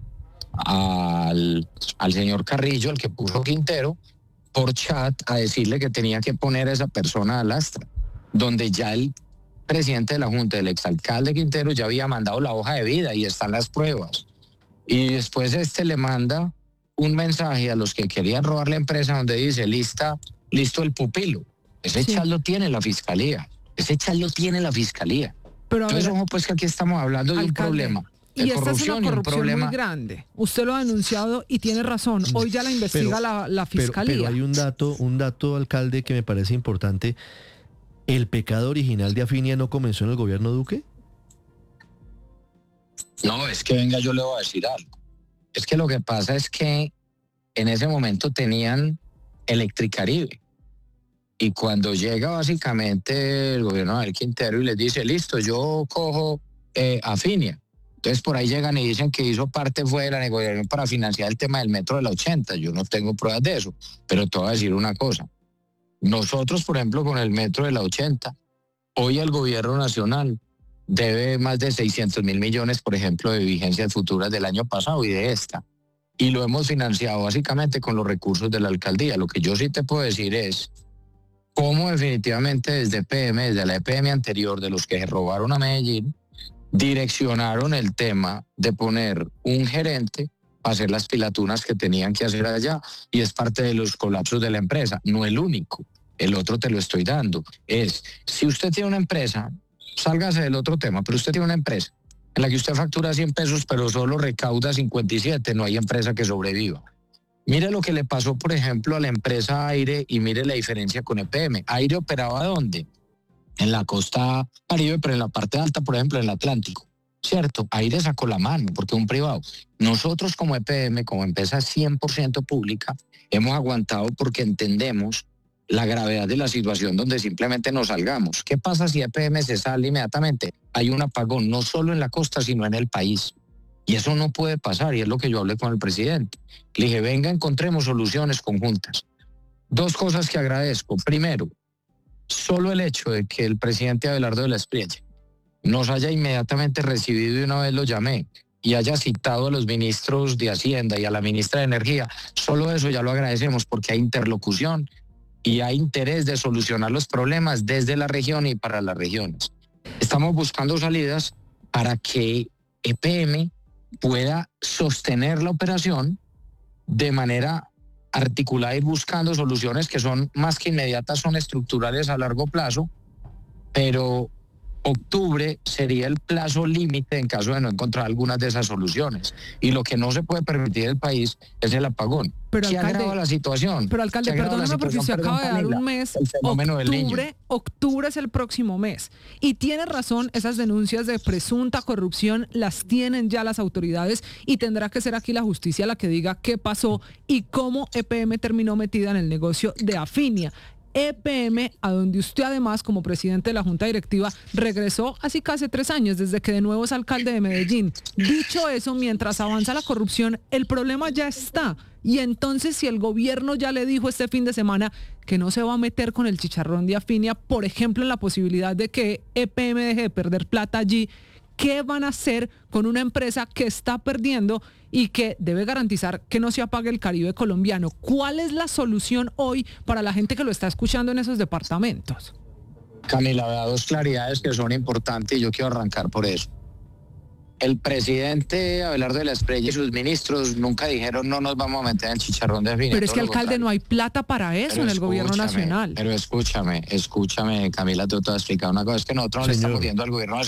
al señor Carrillo, el que puso Quintero, por chat a decirle que tenía que poner a esa persona al astra, donde ya el presidente de la Junta, el exalcalde Quintero, ya había mandado la hoja de vida y están las pruebas. Y después le manda un mensaje a los que querían robar la empresa donde dice, listo el pupilo. Ese chat lo tiene la fiscalía. Pero entonces, ojo, pues que aquí estamos hablando de un problema. Y esta es una corrupción muy grande. Usted lo ha denunciado y tiene razón. Hoy ya la investiga la fiscalía. Pero hay un dato, alcalde, que me parece importante. ¿El pecado original de Afinia no comenzó en el gobierno Duque? No, es que venga, yo le voy a decir algo. Es que lo que pasa es que en ese momento tenían Electricaribe. Y cuando llega básicamente el gobierno del Quintero y les dice, listo, yo cojo Afinia. Entonces por ahí llegan y dicen que hizo parte fue de la negociación para financiar el tema del metro de la 80. Yo no tengo pruebas de eso, pero te voy a decir una cosa. Nosotros, por ejemplo, con el metro de la 80, hoy el gobierno nacional debe más de 600.000 millones, por ejemplo, de vigencias futuras del año pasado y de esta. Y lo hemos financiado básicamente con los recursos de la alcaldía. Lo que yo sí te puedo decir es cómo definitivamente desde la EPM anterior, de los que se robaron a Medellín, direccionaron el tema de poner un gerente a hacer las pilatunas que tenían que hacer allá, y es parte de los colapsos de la empresa, no el único. El otro te lo estoy dando. Si usted tiene una empresa, sálgase del otro tema, pero usted tiene una empresa en la que usted factura 100 pesos, pero solo recauda 57, no hay empresa que sobreviva. Mire lo que le pasó, por ejemplo, a la empresa Aire, y mire la diferencia con EPM. Aire operaba ¿dónde? En la costa Caribe, pero en la parte alta, por ejemplo, en el Atlántico, ¿cierto? Aire sacó la mano, porque es un privado. Nosotros como EPM, como empresa 100% pública, hemos aguantado porque entendemos la gravedad de la situación donde simplemente nos salgamos. ¿Qué pasa si EPM se sale inmediatamente? Hay un apagón, no solo en la costa, sino en el país. Y eso no puede pasar, y es lo que yo hablé con el presidente. Le dije, venga, encontremos soluciones conjuntas. Dos cosas que agradezco. Primero, solo el hecho de que el presidente Abelardo de la Espriella nos haya inmediatamente recibido, y una vez lo llamé, y haya citado a los ministros de Hacienda y a la ministra de Energía, solo eso ya lo agradecemos, porque hay interlocución y hay interés de solucionar los problemas desde la región y para las regiones. Estamos buscando salidas para que EPM pueda sostener la operación de manera articulada, ir buscando soluciones que son más que inmediatas, son estructurales a largo plazo, pero octubre sería el plazo límite en caso de no encontrar algunas de esas soluciones. Y lo que no se puede permitir en el país es el apagón. Pero, ¿Qué agrava la situación? Pero, alcalde, perdóname porque usted acaba de dar un mes. Octubre es el próximo mes. Y tiene razón, esas denuncias de presunta corrupción las tienen ya las autoridades y tendrá que ser aquí la justicia la que diga qué pasó y cómo EPM terminó metida en el negocio de Afinia. EPM, a donde usted además como presidente de la Junta Directiva regresó así casi 3 años desde que de nuevo es alcalde de Medellín. Dicho eso, mientras avanza la corrupción, el problema ya está. Y entonces si el gobierno ya le dijo este fin de semana que no se va a meter con el chicharrón de Afinia, por ejemplo en la posibilidad de que EPM deje de perder plata allí, ¿qué van a hacer con una empresa que está perdiendo y que debe garantizar que no se apague el Caribe colombiano? ¿Cuál es la solución hoy para la gente que lo está escuchando en esos departamentos? Camila, da 2 claridades que son importantes y yo quiero arrancar por eso. El presidente Abelardo de la Espriella y sus ministros nunca dijeron no nos vamos a meter en el chicharrón de Afinia. Pero es que, alcalde, no hay plata para eso en el gobierno nacional. Pero escúchame, Camila, te voy a explicar una cosa. Es que nosotros no le estamos viendo al gobierno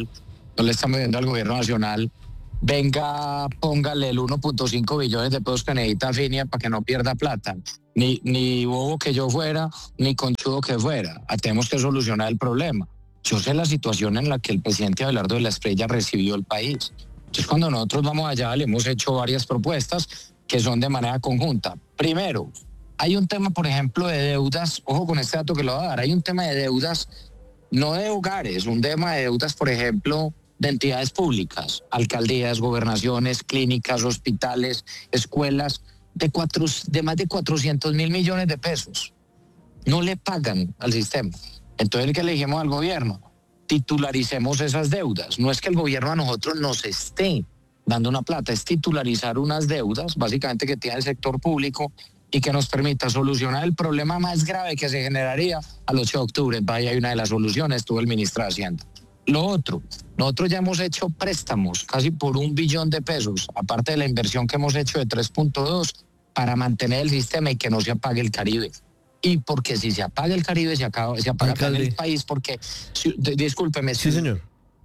nacional, venga, póngale el 1.5 billones de pesos que necesita Afinia para que no pierda plata. Ni bobo que yo fuera, ni conchudo que fuera. Tenemos que solucionar el problema. Yo sé la situación en la que el presidente Abelardo de la Espriella recibió el país. Entonces, cuando nosotros vamos allá, le hemos hecho varias propuestas que son de manera conjunta. Primero, hay un tema, por ejemplo, de deudas. Ojo con este dato que lo voy a dar. Hay un tema de deudas, no de hogares, un tema de deudas, por ejemplo, de entidades públicas, alcaldías, gobernaciones, clínicas, hospitales, escuelas, de más de 400.000 millones de pesos. No le pagan al sistema. Entonces, ¿qué le dijimos al gobierno? Titularicemos esas deudas. No es que el gobierno a nosotros nos esté dando una plata, es titularizar unas deudas, básicamente que tiene el sector público y que nos permita solucionar el problema más grave que se generaría al 8 de octubre. Vaya, hay una de las soluciones, tuvo el ministro de Hacienda. Lo otro, nosotros ya hemos hecho préstamos casi por 1 billón de pesos, aparte de la inversión que hemos hecho de 3.2 para mantener el sistema y que no se apague el Caribe. Y porque si se apaga el Caribe, se apaga también el país, porque, discúlpeme. Sí, señor.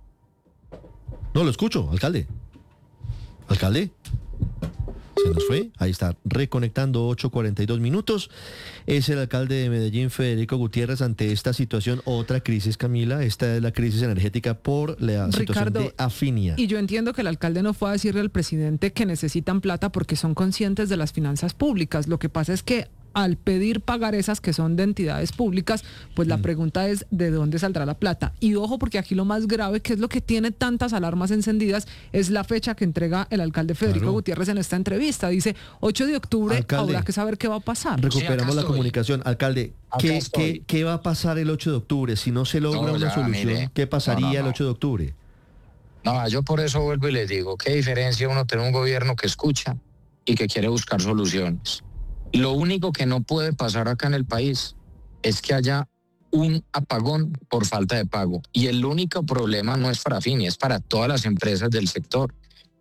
No, lo escucho, alcalde. Alcalde. Se nos fue, ahí está, reconectando, 8:42 minutos. Es el alcalde de Medellín, Federico Gutiérrez, ante esta situación, otra crisis, Camila. Esta es la crisis energética por la situación de Afinia. Y yo entiendo que el alcalde no fue a decirle al presidente que necesitan plata porque son conscientes de las finanzas públicas. Lo que pasa es que al pedir pagar esas que son de entidades públicas, pues la pregunta es ¿de dónde saldrá la plata? Y ojo, porque aquí lo más grave, que es lo que tiene tantas alarmas encendidas, es la fecha que entrega el alcalde Federico Gutiérrez en esta entrevista. Dice 8 de octubre, alcalde, habrá que saber qué va a pasar. Recuperamos la comunicación. Alcalde, ¿qué va a pasar el 8 de octubre? Si no se logra una solución, ¿qué pasaría el 8 de octubre? No, yo por eso vuelvo y les digo, ¿qué diferencia uno tener un gobierno que escucha y que quiere buscar soluciones? Lo único que no puede pasar acá en el país es que haya un apagón por falta de pago. Y el único problema no es para Afinia, es para todas las empresas del sector.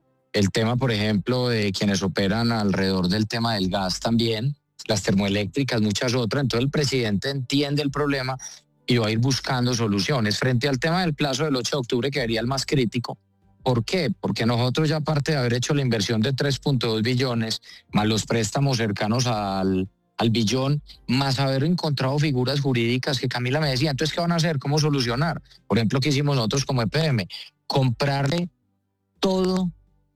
El tema, por ejemplo, de quienes operan alrededor del tema del gas también, las termoeléctricas, muchas otras. Entonces el presidente entiende el problema y va a ir buscando soluciones. Frente al tema del plazo del 8 de octubre, que sería el más crítico, ¿por qué? Porque nosotros ya aparte de haber hecho la inversión de 3.2 billones, más los préstamos cercanos al billón, más haber encontrado figuras jurídicas que Camila me decía, entonces ¿qué van a hacer? ¿Cómo solucionar? Por ejemplo, ¿qué hicimos nosotros como EPM? Comprarle todo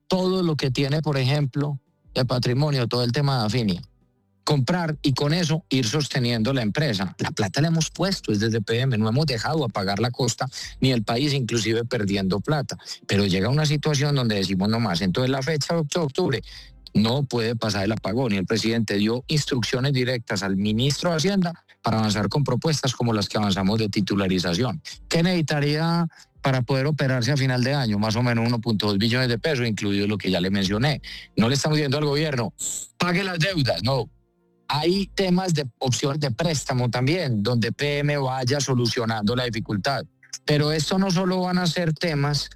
lo que tiene, por ejemplo, de patrimonio, todo el tema de Afinia. Comprar y con eso ir sosteniendo la empresa. La plata la hemos puesto desde EPM, no hemos dejado a pagar la costa ni el país, inclusive perdiendo plata. Pero llega una situación donde decimos no más. Entonces la fecha de 8 de octubre no puede pasar el apagón y el presidente dio instrucciones directas al ministro de Hacienda para avanzar con propuestas como las que avanzamos de titularización. ¿Qué necesitaría para poder operarse a final de año? Más o menos 1.2 billones de pesos, incluido lo que ya le mencioné. No le estamos diciendo al gobierno, pague las deudas, no. Hay temas de opciones de préstamo también, donde PM vaya solucionando la dificultad. Pero esto no solo van a ser temas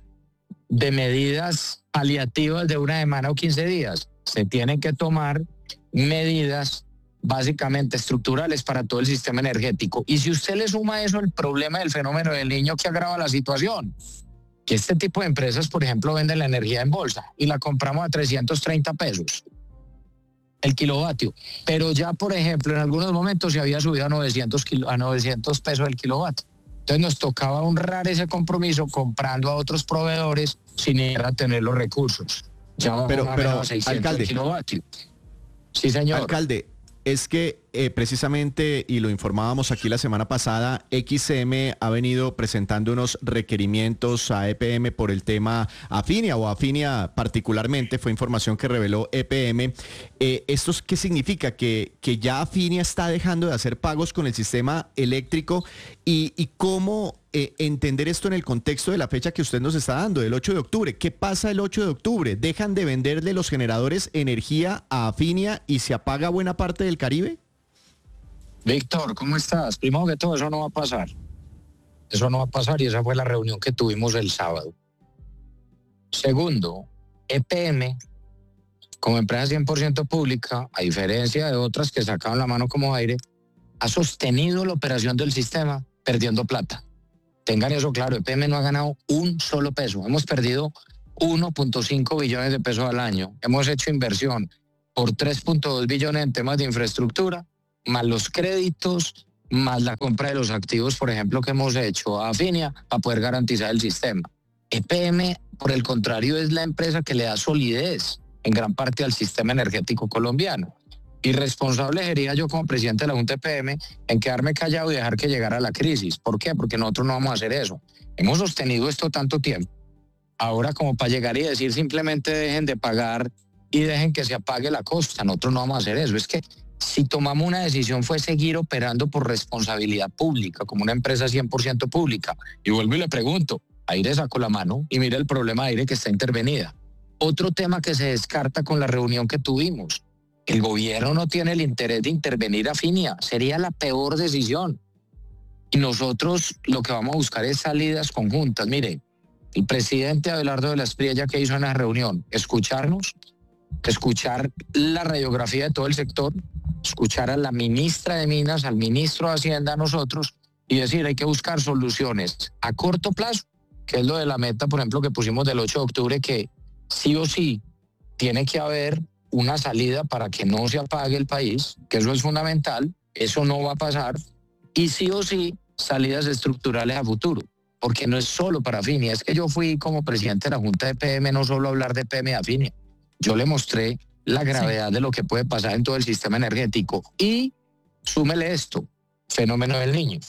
de medidas paliativas de una semana o 15 días. Se tienen que tomar medidas básicamente estructurales para todo el sistema energético. Y si usted le suma a eso el problema del fenómeno del Niño que agrava la situación, que este tipo de empresas, por ejemplo, venden la energía en bolsa y la compramos a 330 pesos el kilovatio, pero ya, por ejemplo, en algunos momentos se había subido a 900 pesos el kilovatio. Entonces nos tocaba honrar ese compromiso comprando a otros proveedores sin ir a tener los recursos. Ya pero a 600 alcalde, kilovatios. Sí, señor. Alcalde, es que precisamente, y lo informábamos aquí la semana pasada, XM ha venido presentando unos requerimientos a EPM por el tema Afinia, o Afinia particularmente, fue información que reveló EPM. ¿Esto qué significa? Que ya Afinia está dejando de hacer pagos con el sistema eléctrico, y cómo entender esto en el contexto de la fecha que usted nos está dando, del 8 de octubre. ¿Qué pasa el 8 de octubre? ¿Dejan de venderle los generadores energía a Afinia y se apaga buena parte del Caribe? Víctor, ¿cómo estás? Primero que todo, eso no va a pasar. Eso no va a pasar, y esa fue la reunión que tuvimos el sábado. Segundo, EPM, como empresa 100% pública, a diferencia de otras que sacaban la mano como aire, ha sostenido la operación del sistema perdiendo plata. Tengan eso claro, EPM no ha ganado un solo peso. Hemos perdido 1.5 billones de pesos al año. Hemos hecho inversión por 3.2 billones en temas de infraestructura, más los créditos, más la compra de los activos, por ejemplo, que hemos hecho a Afinia para poder garantizar el sistema. EPM, por el contrario, es la empresa que le da solidez en gran parte al sistema energético colombiano. Irresponsable sería yo como presidente de la Junta de EPM en quedarme callado y dejar que llegara la crisis. ¿Por qué? Porque nosotros no vamos a hacer eso. Hemos sostenido esto tanto tiempo. Ahora, como para llegar y decir simplemente dejen de pagar y dejen que se apague la costa, nosotros no vamos a hacer eso. Es que si tomamos una decisión fue seguir operando por responsabilidad pública, como una empresa 100% pública. Y vuelvo y le pregunto, Aire sacó la mano y mira el problema de Aire que está intervenida. Otro tema que se descarta con la reunión que tuvimos, el gobierno no tiene el interés de intervenir a Afinia, sería la peor decisión. Y nosotros lo que vamos a buscar es salidas conjuntas. Mire, el presidente Abelardo de la Espriella, que hizo en la reunión, escucharnos, escuchar la radiografía de todo el sector, escuchar a la ministra de Minas, al ministro de Hacienda, a nosotros, y decir, hay que buscar soluciones a corto plazo, que es lo de la meta, por ejemplo, que pusimos del 8 de octubre, que sí o sí tiene que haber una salida para que no se apague el país, que eso es fundamental, eso no va a pasar, y sí o sí salidas estructurales a futuro, porque no es solo para Afinia. Es que yo fui como presidente de la Junta de EPM, no solo hablar de EPM y Afinia, yo le mostré la gravedad de lo que puede pasar en todo el sistema energético. Y súmele esto, fenómeno del Niño.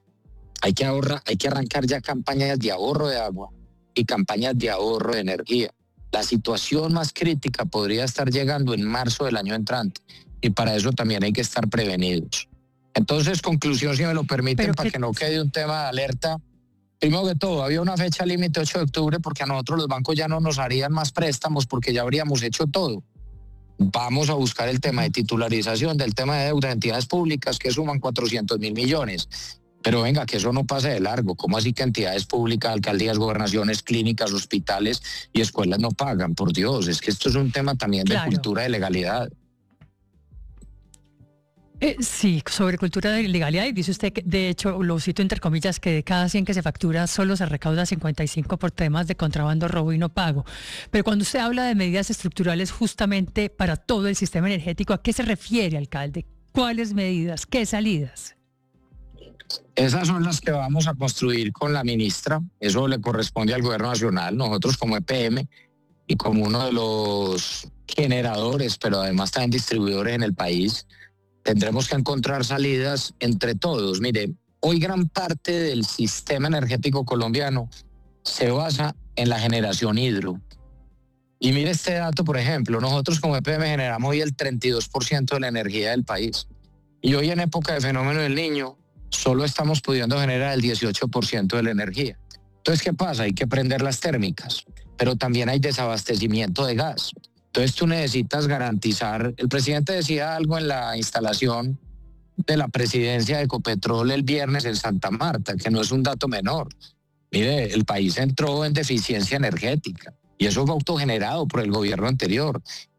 Hay que arrancar ya campañas de ahorro de agua y campañas de ahorro de energía. La situación más crítica podría estar llegando en marzo del año entrante, y para eso también hay que estar prevenidos. Entonces, conclusión, si me lo permiten, para que no quede un tema de alerta. Primero que todo, había una fecha límite 8 de octubre porque a nosotros los bancos ya no nos harían más préstamos porque ya habríamos hecho todo. Vamos a buscar el tema de titularización, del tema de deuda de entidades públicas que suman 400.000 millones. Pero venga, que eso no pase de largo. ¿Cómo así que entidades públicas, alcaldías, gobernaciones, clínicas, hospitales y escuelas no pagan? Por Dios, es que esto es un tema también de cultura de legalidad. Sí, sobre cultura de legalidad, y dice usted que, de hecho, lo cito entre comillas, que de cada 100 que se factura solo se recauda 55 por temas de contrabando, robo y no pago. Pero cuando usted habla de medidas estructurales justamente para todo el sistema energético, ¿a qué se refiere, alcalde? ¿Cuáles medidas? ¿Qué salidas? Esas son las que vamos a construir con la ministra. Eso le corresponde al gobierno nacional. Nosotros como EPM y como uno de los generadores, pero además también distribuidores en el país, tendremos que encontrar salidas entre todos. Mire, hoy gran parte del sistema energético colombiano se basa en la generación hidro. Y mire este dato, por ejemplo, nosotros como EPM generamos hoy el 32% de la energía del país. Y hoy en época de fenómeno del Niño, solo estamos pudiendo generar el 18% de la energía. Entonces, ¿qué pasa? Hay que prender las térmicas, pero también hay desabastecimiento de gas. Entonces tú necesitas garantizar, el presidente decía algo en la instalación de la presidencia de Ecopetrol el viernes en Santa Marta, que no es un dato menor. Mire, el país entró en deficiencia energética y eso fue autogenerado por el gobierno anterior.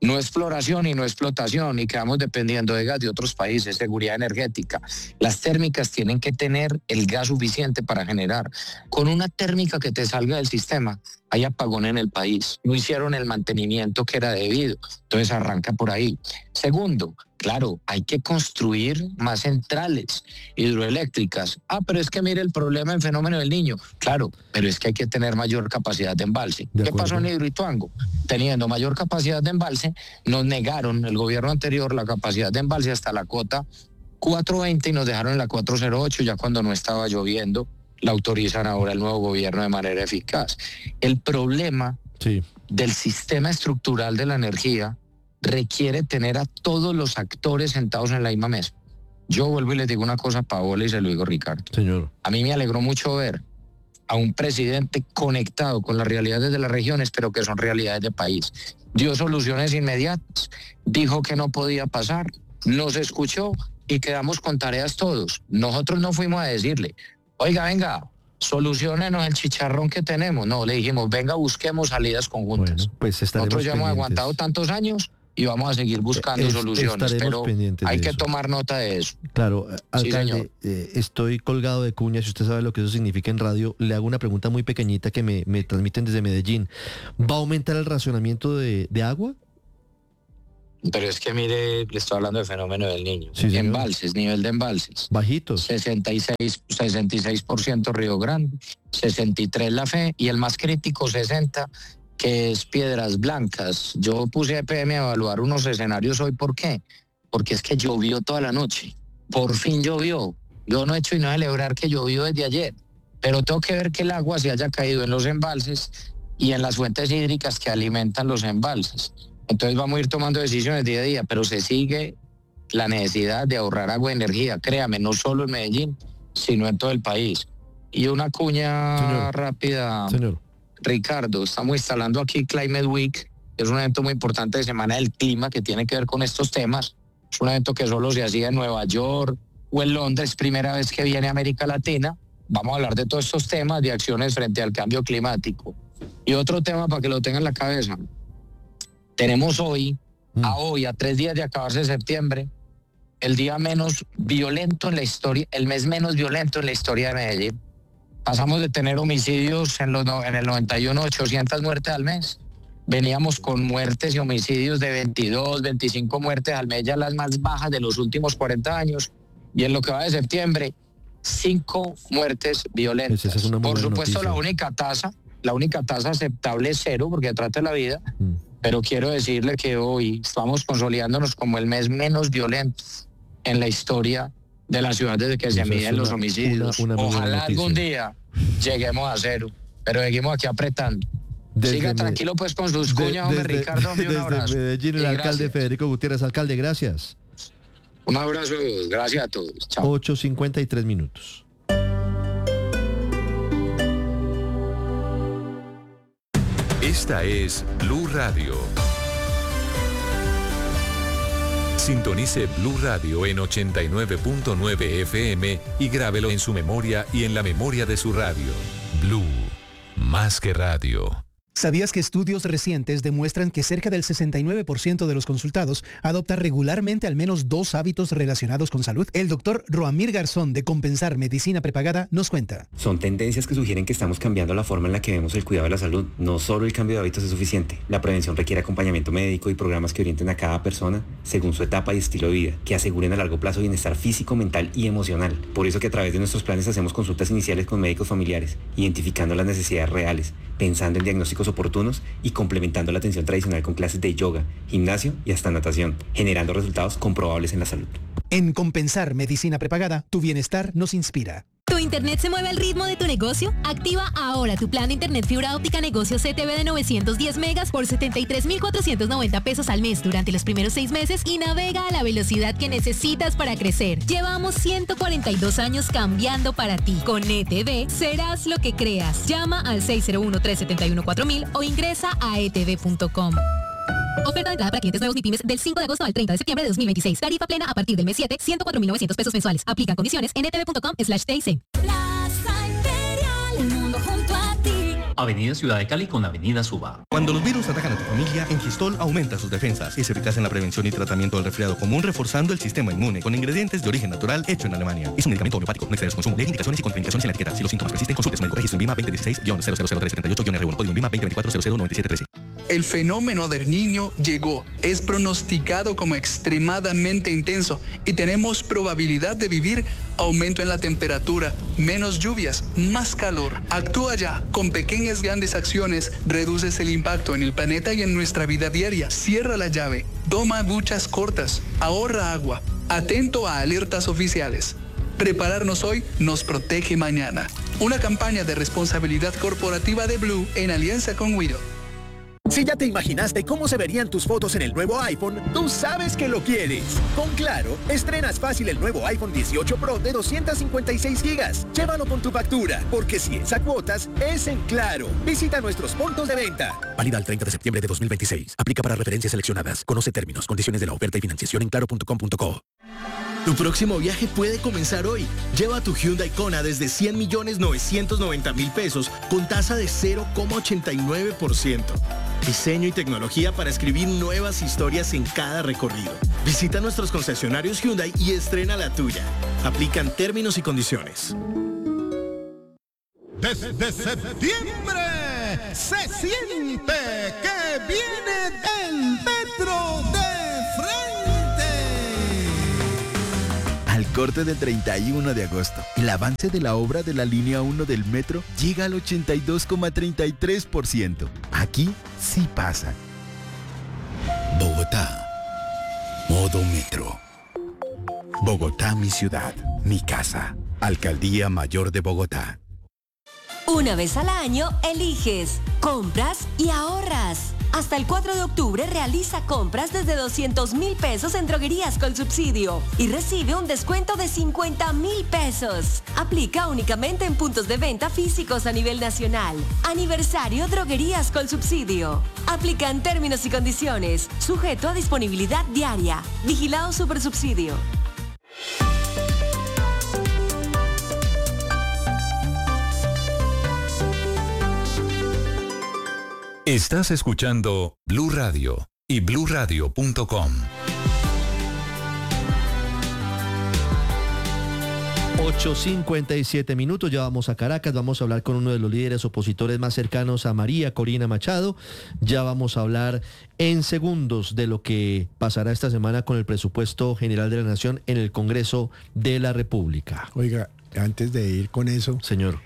no exploración y no explotación, y quedamos dependiendo de gas de otros países, seguridad energética. Las térmicas tienen que tener el gas suficiente para generar. Con una térmica que te salga del sistema, hay apagón en el país. No hicieron el mantenimiento que era debido. Entonces arranca por ahí. Segundo, claro, hay que construir más centrales hidroeléctricas. Pero es que mire el problema en Fenómeno del Niño. Claro, pero es que hay que tener mayor capacidad de embalse. ¿Qué pasó en Hidroituango? Teniendo mayor capacidad de embalse, nos negaron el gobierno anterior la capacidad de embalse hasta la cota 420 y nos dejaron en la 408 ya cuando no estaba lloviendo. La autorizan ahora el nuevo gobierno de manera eficaz. El problema del sistema estructural de la energía requiere tener a todos los actores sentados en la misma mesa. Yo vuelvo y les digo una cosa a Paola y se lo digo a Ricardo. Señor. A mí me alegró mucho ver a un presidente conectado con las realidades de las regiones, pero que son realidades de país. Dio soluciones inmediatas, dijo que no podía pasar, nos escuchó y quedamos con tareas todos. Nosotros no fuimos a decirle, oiga, venga, soluciónenos el chicharrón que tenemos. No, le dijimos, venga, busquemos salidas conjuntas. Bueno, pues nosotros ya hemos aguantado tantos años y vamos a seguir buscando soluciones, pero hay que tomar nota de eso. Claro, alcalde, estoy colgado de cuña, si usted sabe lo que eso significa en radio. Le hago una pregunta muy pequeñita que me transmiten desde Medellín. ¿Va a aumentar el racionamiento de agua? Pero es que mire, le estoy hablando de Fenómeno del Niño. Embalses, nivel de embalses. Bajitos. 66% Río Grande, 63 La Fe y el más crítico 60, que es Piedras Blancas. Yo puse a EPM a evaluar unos escenarios hoy. ¿Por qué? Porque es que llovió toda la noche. Por fin llovió. Yo no he hecho y no celebrar que llovió desde ayer. Pero tengo que ver que el agua se haya caído en los embalses y en las fuentes hídricas que alimentan los embalses. Entonces vamos a ir tomando decisiones día a día, pero se sigue la necesidad de ahorrar agua y energía. Créame, no solo en Medellín, sino en todo el país. Y una cuña rápida. Señor. Ricardo, estamos instalando aquí Climate Week, es un evento muy importante de Semana del Clima que tiene que ver con estos temas. Es un evento que solo se hacía en Nueva York o en Londres, primera vez que viene a América Latina. Vamos a hablar de todos estos temas de acciones frente al cambio climático. Y otro tema para que lo tengan en la cabeza. Tenemos hoy, a 3 días de acabarse septiembre, el día menos violento en la historia, el mes menos violento en la historia de Medellín. Pasamos de tener homicidios en el 91, 800 muertes al mes. Veníamos con muertes y homicidios de 22, 25 muertes al mes, ya las más bajas de los últimos 40 años. Y en lo que va de septiembre, 5 muertes violentas. Pues esa es una Por supuesto, noticia. la única tasa aceptable es 0, porque trata de la vida. Pero quiero decirle que hoy estamos consolidándonos como el mes menos violento en la historia de la ciudad desde que se miden los homicidios. Ojalá algún día lleguemos a 0, pero seguimos aquí apretando. Siga tranquilo pues con sus cuñas, hombre. Ricardo, un abrazo. Desde Medellín, el alcalde Federico Gutiérrez. Alcalde, gracias. Un abrazo, gracias a todos. Chao. 8:53 minutos. Esta es Blue Radio. Sintonice Blue Radio en 89.9 FM y grábelo en su memoria y en la memoria de su radio. Blue, más que radio. ¿Sabías que estudios recientes demuestran que cerca del 69% de los consultados adopta regularmente al menos 2 hábitos relacionados con salud? El doctor Roamir Garzón de Compensar Medicina Prepagada nos cuenta. Son tendencias que sugieren que estamos cambiando la forma en la que vemos el cuidado de la salud. No solo el cambio de hábitos es suficiente. La prevención requiere acompañamiento médico y programas que orienten a cada persona según su etapa y estilo de vida, que aseguren a largo plazo bienestar físico, mental y emocional. Por eso que a través de nuestros planes hacemos consultas iniciales con médicos familiares, identificando las necesidades reales, pensando en diagnósticos oportunos y complementando la atención tradicional con clases de yoga, gimnasio y hasta natación, generando resultados comprobables en la salud. En Compensar Medicina Prepagada, tu bienestar nos inspira. ¿Tu internet se mueve al ritmo de tu negocio? Activa ahora tu plan de internet fibra óptica negocio CTV de 910 megas por 73,490 pesos al mes durante los primeros 6 meses y navega a la velocidad que necesitas para crecer. Llevamos 142 años cambiando para ti. Con ETV serás lo que creas. Llama al 601-371-4000 o ingresa a etv.com. Oferta de entrada para clientes nuevos MIPYMES del 5 de agosto al 30 de septiembre de 2026. Tarifa plena a partir del mes 7, 104,900 pesos mensuales. Aplican condiciones en etv.com/TIC. Plaza Imperial, el mundo junto a ti. Avenida Ciudad de Cali con Avenida Suba. Cuando los virus atacan a tu familia, en Gistol aumenta sus defensas y se eficaz en la prevención y tratamiento del resfriado común, reforzando el sistema inmune con ingredientes de origen natural hecho en Alemania. Es un medicamento homeopático, no excede su consumo. Lee indicaciones y contraindicaciones en la etiqueta. Si los síntomas persisten, consulte su médico. Registro en VIMA 2016-00378-R1, código VIMA 2024-009713. El fenómeno del Niño llegó. Es pronosticado como extremadamente intenso y tenemos probabilidad de vivir aumento en la temperatura, menos lluvias, más calor. Actúa ya. Con pequeñas grandes acciones reduces el impacto en el planeta y en nuestra vida diaria. Cierra la llave. Toma duchas cortas. Ahorra agua. Atento a alertas oficiales. Prepararnos hoy nos protege mañana. Una campaña de responsabilidad corporativa de Blue en alianza con Wido. Si ya te imaginaste cómo se verían tus fotos en el nuevo iPhone, tú sabes que lo quieres. Con Claro, estrenas fácil el nuevo iPhone 18 Pro de 256 GB. Llévalo con tu factura, porque si es a cuotas, es en Claro. Visita nuestros puntos de venta. Válida al 30 de septiembre de 2026. Aplica para referencias seleccionadas. Conoce términos, condiciones de la oferta y financiación en claro.com.co. Tu próximo viaje puede comenzar hoy. Lleva tu Hyundai Kona desde 100.990.000 pesos con tasa de 0,89%. Diseño y tecnología para escribir nuevas historias en cada recorrido. Visita nuestros concesionarios Hyundai y estrena la tuya. Aplican términos y condiciones. Desde septiembre se siente que viene el metro de frente. Al corte del 31 de agosto, el avance de la obra de la línea 1 del metro llega al 82,33%. Aquí sí pasa. Bogotá. Modo metro. Bogotá, mi ciudad, mi casa. Alcaldía Mayor de Bogotá. Una vez al año, eliges, compras y ahorras. Hasta el 4 de octubre realiza compras desde 200.000 pesos en Droguerías con Subsidio y recibe un descuento de 50.000 pesos. Aplica únicamente en puntos de venta físicos a nivel nacional. Aniversario Droguerías con Subsidio. Aplican términos y condiciones. Sujeto a disponibilidad diaria. Vigilado Supersubsidio. Estás escuchando Blue Radio y bluradio.com. 8:57 minutos, ya vamos a Caracas, vamos a hablar con uno de los líderes opositores más cercanos a María Corina Machado. Ya vamos a hablar en segundos de lo que pasará esta semana con el presupuesto general de la Nación en el Congreso de la República. Oiga, antes de ir con eso, señor,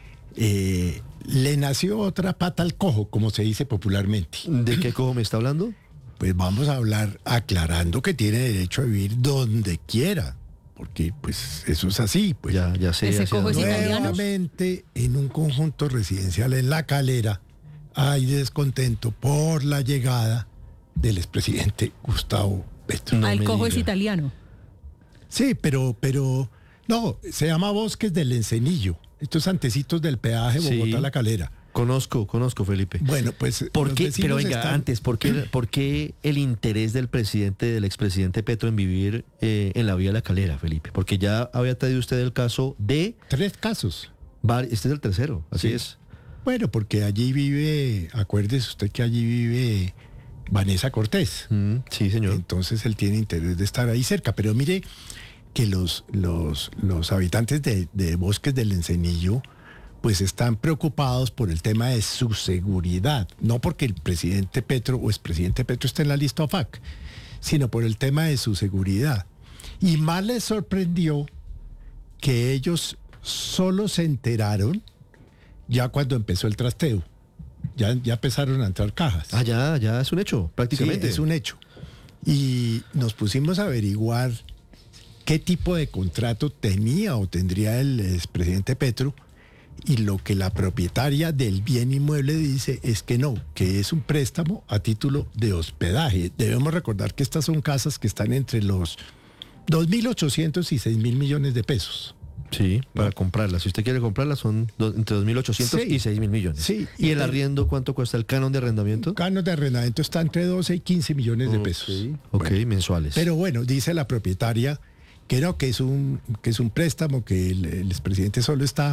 le nació otra pata al cojo, como se dice popularmente. ¿De qué cojo me está hablando? Pues vamos a hablar aclarando que tiene derecho a vivir donde quiera, porque pues eso es así. Pues ya sé. ¿Ese cojo es italiano? Nuevamente, en un conjunto residencial en La Calera hay descontento por la llegada del expresidente Gustavo Petro. El cojo es italiano. Sí, pero no, se llama Bosques del Encenillo. Estos antecitos del peaje Bogotá-La Calera. Conozco, Felipe. Bueno, pues... ¿Por qué? Pero venga, antes, ¿por qué el interés del expresidente Petro en vivir en la vía La Calera, Felipe? Porque ya había traído usted el caso de... 3 casos. Este es el tercero, así es. Bueno, porque allí vive, acuérdese usted que allí vive Vanessa Cortés. Sí, señor. Entonces él tiene interés de estar ahí cerca. Pero mire que los habitantes de Bosques del Encenillo pues están preocupados por el tema de su seguridad, no porque el presidente Petro o expresidente Petro esté en la lista OFAC, sino por el tema de su seguridad. Y más les sorprendió que ellos solo se enteraron ya cuando empezó el trasteo. Ya empezaron a entrar cajas. Ya es un hecho, prácticamente. Sí, es un hecho. Y nos pusimos a averiguar qué tipo de contrato tenía o tendría el expresidente Petro, y lo que la propietaria del bien inmueble dice es que no, que es un préstamo a título de hospedaje. Debemos recordar que estas son casas que están entre los 2.800 y 6.000 millones de pesos. Sí, para comprarlas. Si usted quiere comprarlas son entre 2.800 y 6.000 millones. Sí. ¿Y el arriendo cuánto cuesta? ¿El canon de arrendamiento? El canon de arrendamiento está entre 12 y 15 millones de pesos. Ok, mensuales. Pero bueno, dice la propietaria que no, que es un préstamo, que el expresidente solo está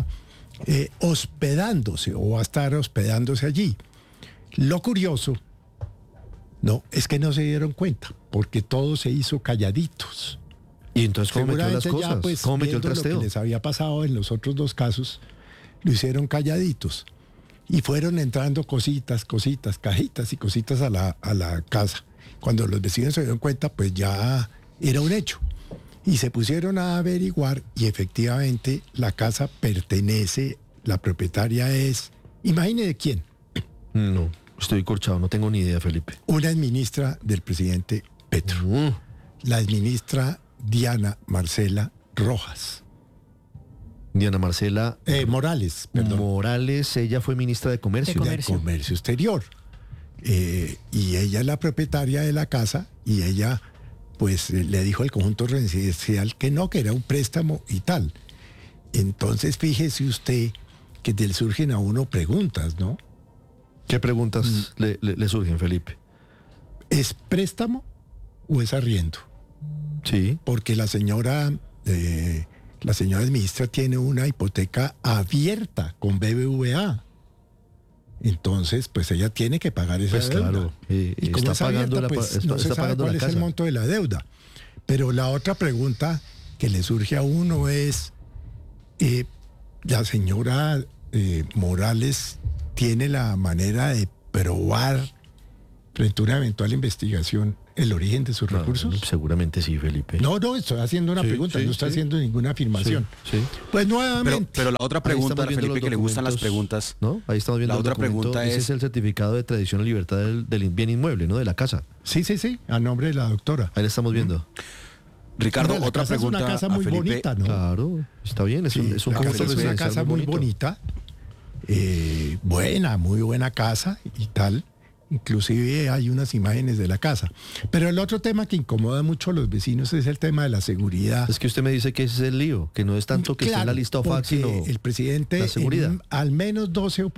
hospedándose o va a estar hospedándose allí. Lo curioso, no, es que no se dieron cuenta, porque todo se hizo calladitos. ¿Y entonces cómo metió las cosas? Ya, pues, ¿cómo metió el trasteo? Lo que les había pasado en los otros dos casos, lo hicieron calladitos. Y fueron entrando cositas, cajitas y cositas a la casa. Cuando los vecinos se dieron cuenta, pues ya era un hecho. Y se pusieron a averiguar y efectivamente la casa pertenece, la propietaria es, imagine de quién. No, estoy corchado, no tengo ni idea, Felipe. Una exministra del presidente Petro. La exministra Diana Marcela Rojas. Diana Marcela Morales, perdón. Morales, ella fue ministra de Comercio. De Comercio Exterior. Y ella es la propietaria de la casa y ella pues le dijo al conjunto residencial que no, que era un préstamo y tal. Entonces fíjese usted que le surgen a uno preguntas, ¿no? ¿Qué preguntas le surgen, Felipe? ¿Es préstamo o es arriendo? Sí. Porque la señora ministra tiene una hipoteca abierta con BBVA. Entonces, pues ella tiene que pagar esa deuda. Claro, y como está pagando abierta, pues, no se sabe cuál es el monto de la deuda. Pero la otra pregunta que le surge a uno es, la señora Morales tiene la manera de probar frente a una eventual investigación el origen de sus recursos. Seguramente sí, Felipe. No, estoy haciendo una pregunta, no estoy haciendo ninguna afirmación. Sí. Pues nuevamente. Pero la otra pregunta, Felipe, que le gustan las preguntas. ¿No? Ahí estamos viendo la otra pregunta ese es el certificado de tradición y libertad del bien inmueble, ¿no? De la casa. Sí, a nombre de la doctora. Ahí la estamos viendo. Ricardo, otra pregunta. Es una casa muy bonita, ¿no? Claro, está bien, es un una casa muy bonita. Muy buena casa y tal. Inclusive hay unas imágenes de la casa. Pero el otro tema que incomoda mucho a los vecinos es el tema de la seguridad. Es que usted me dice que ese es el lío, que no es tanto que esté en la lista OFAC, sino el presidente la seguridad. Al menos 12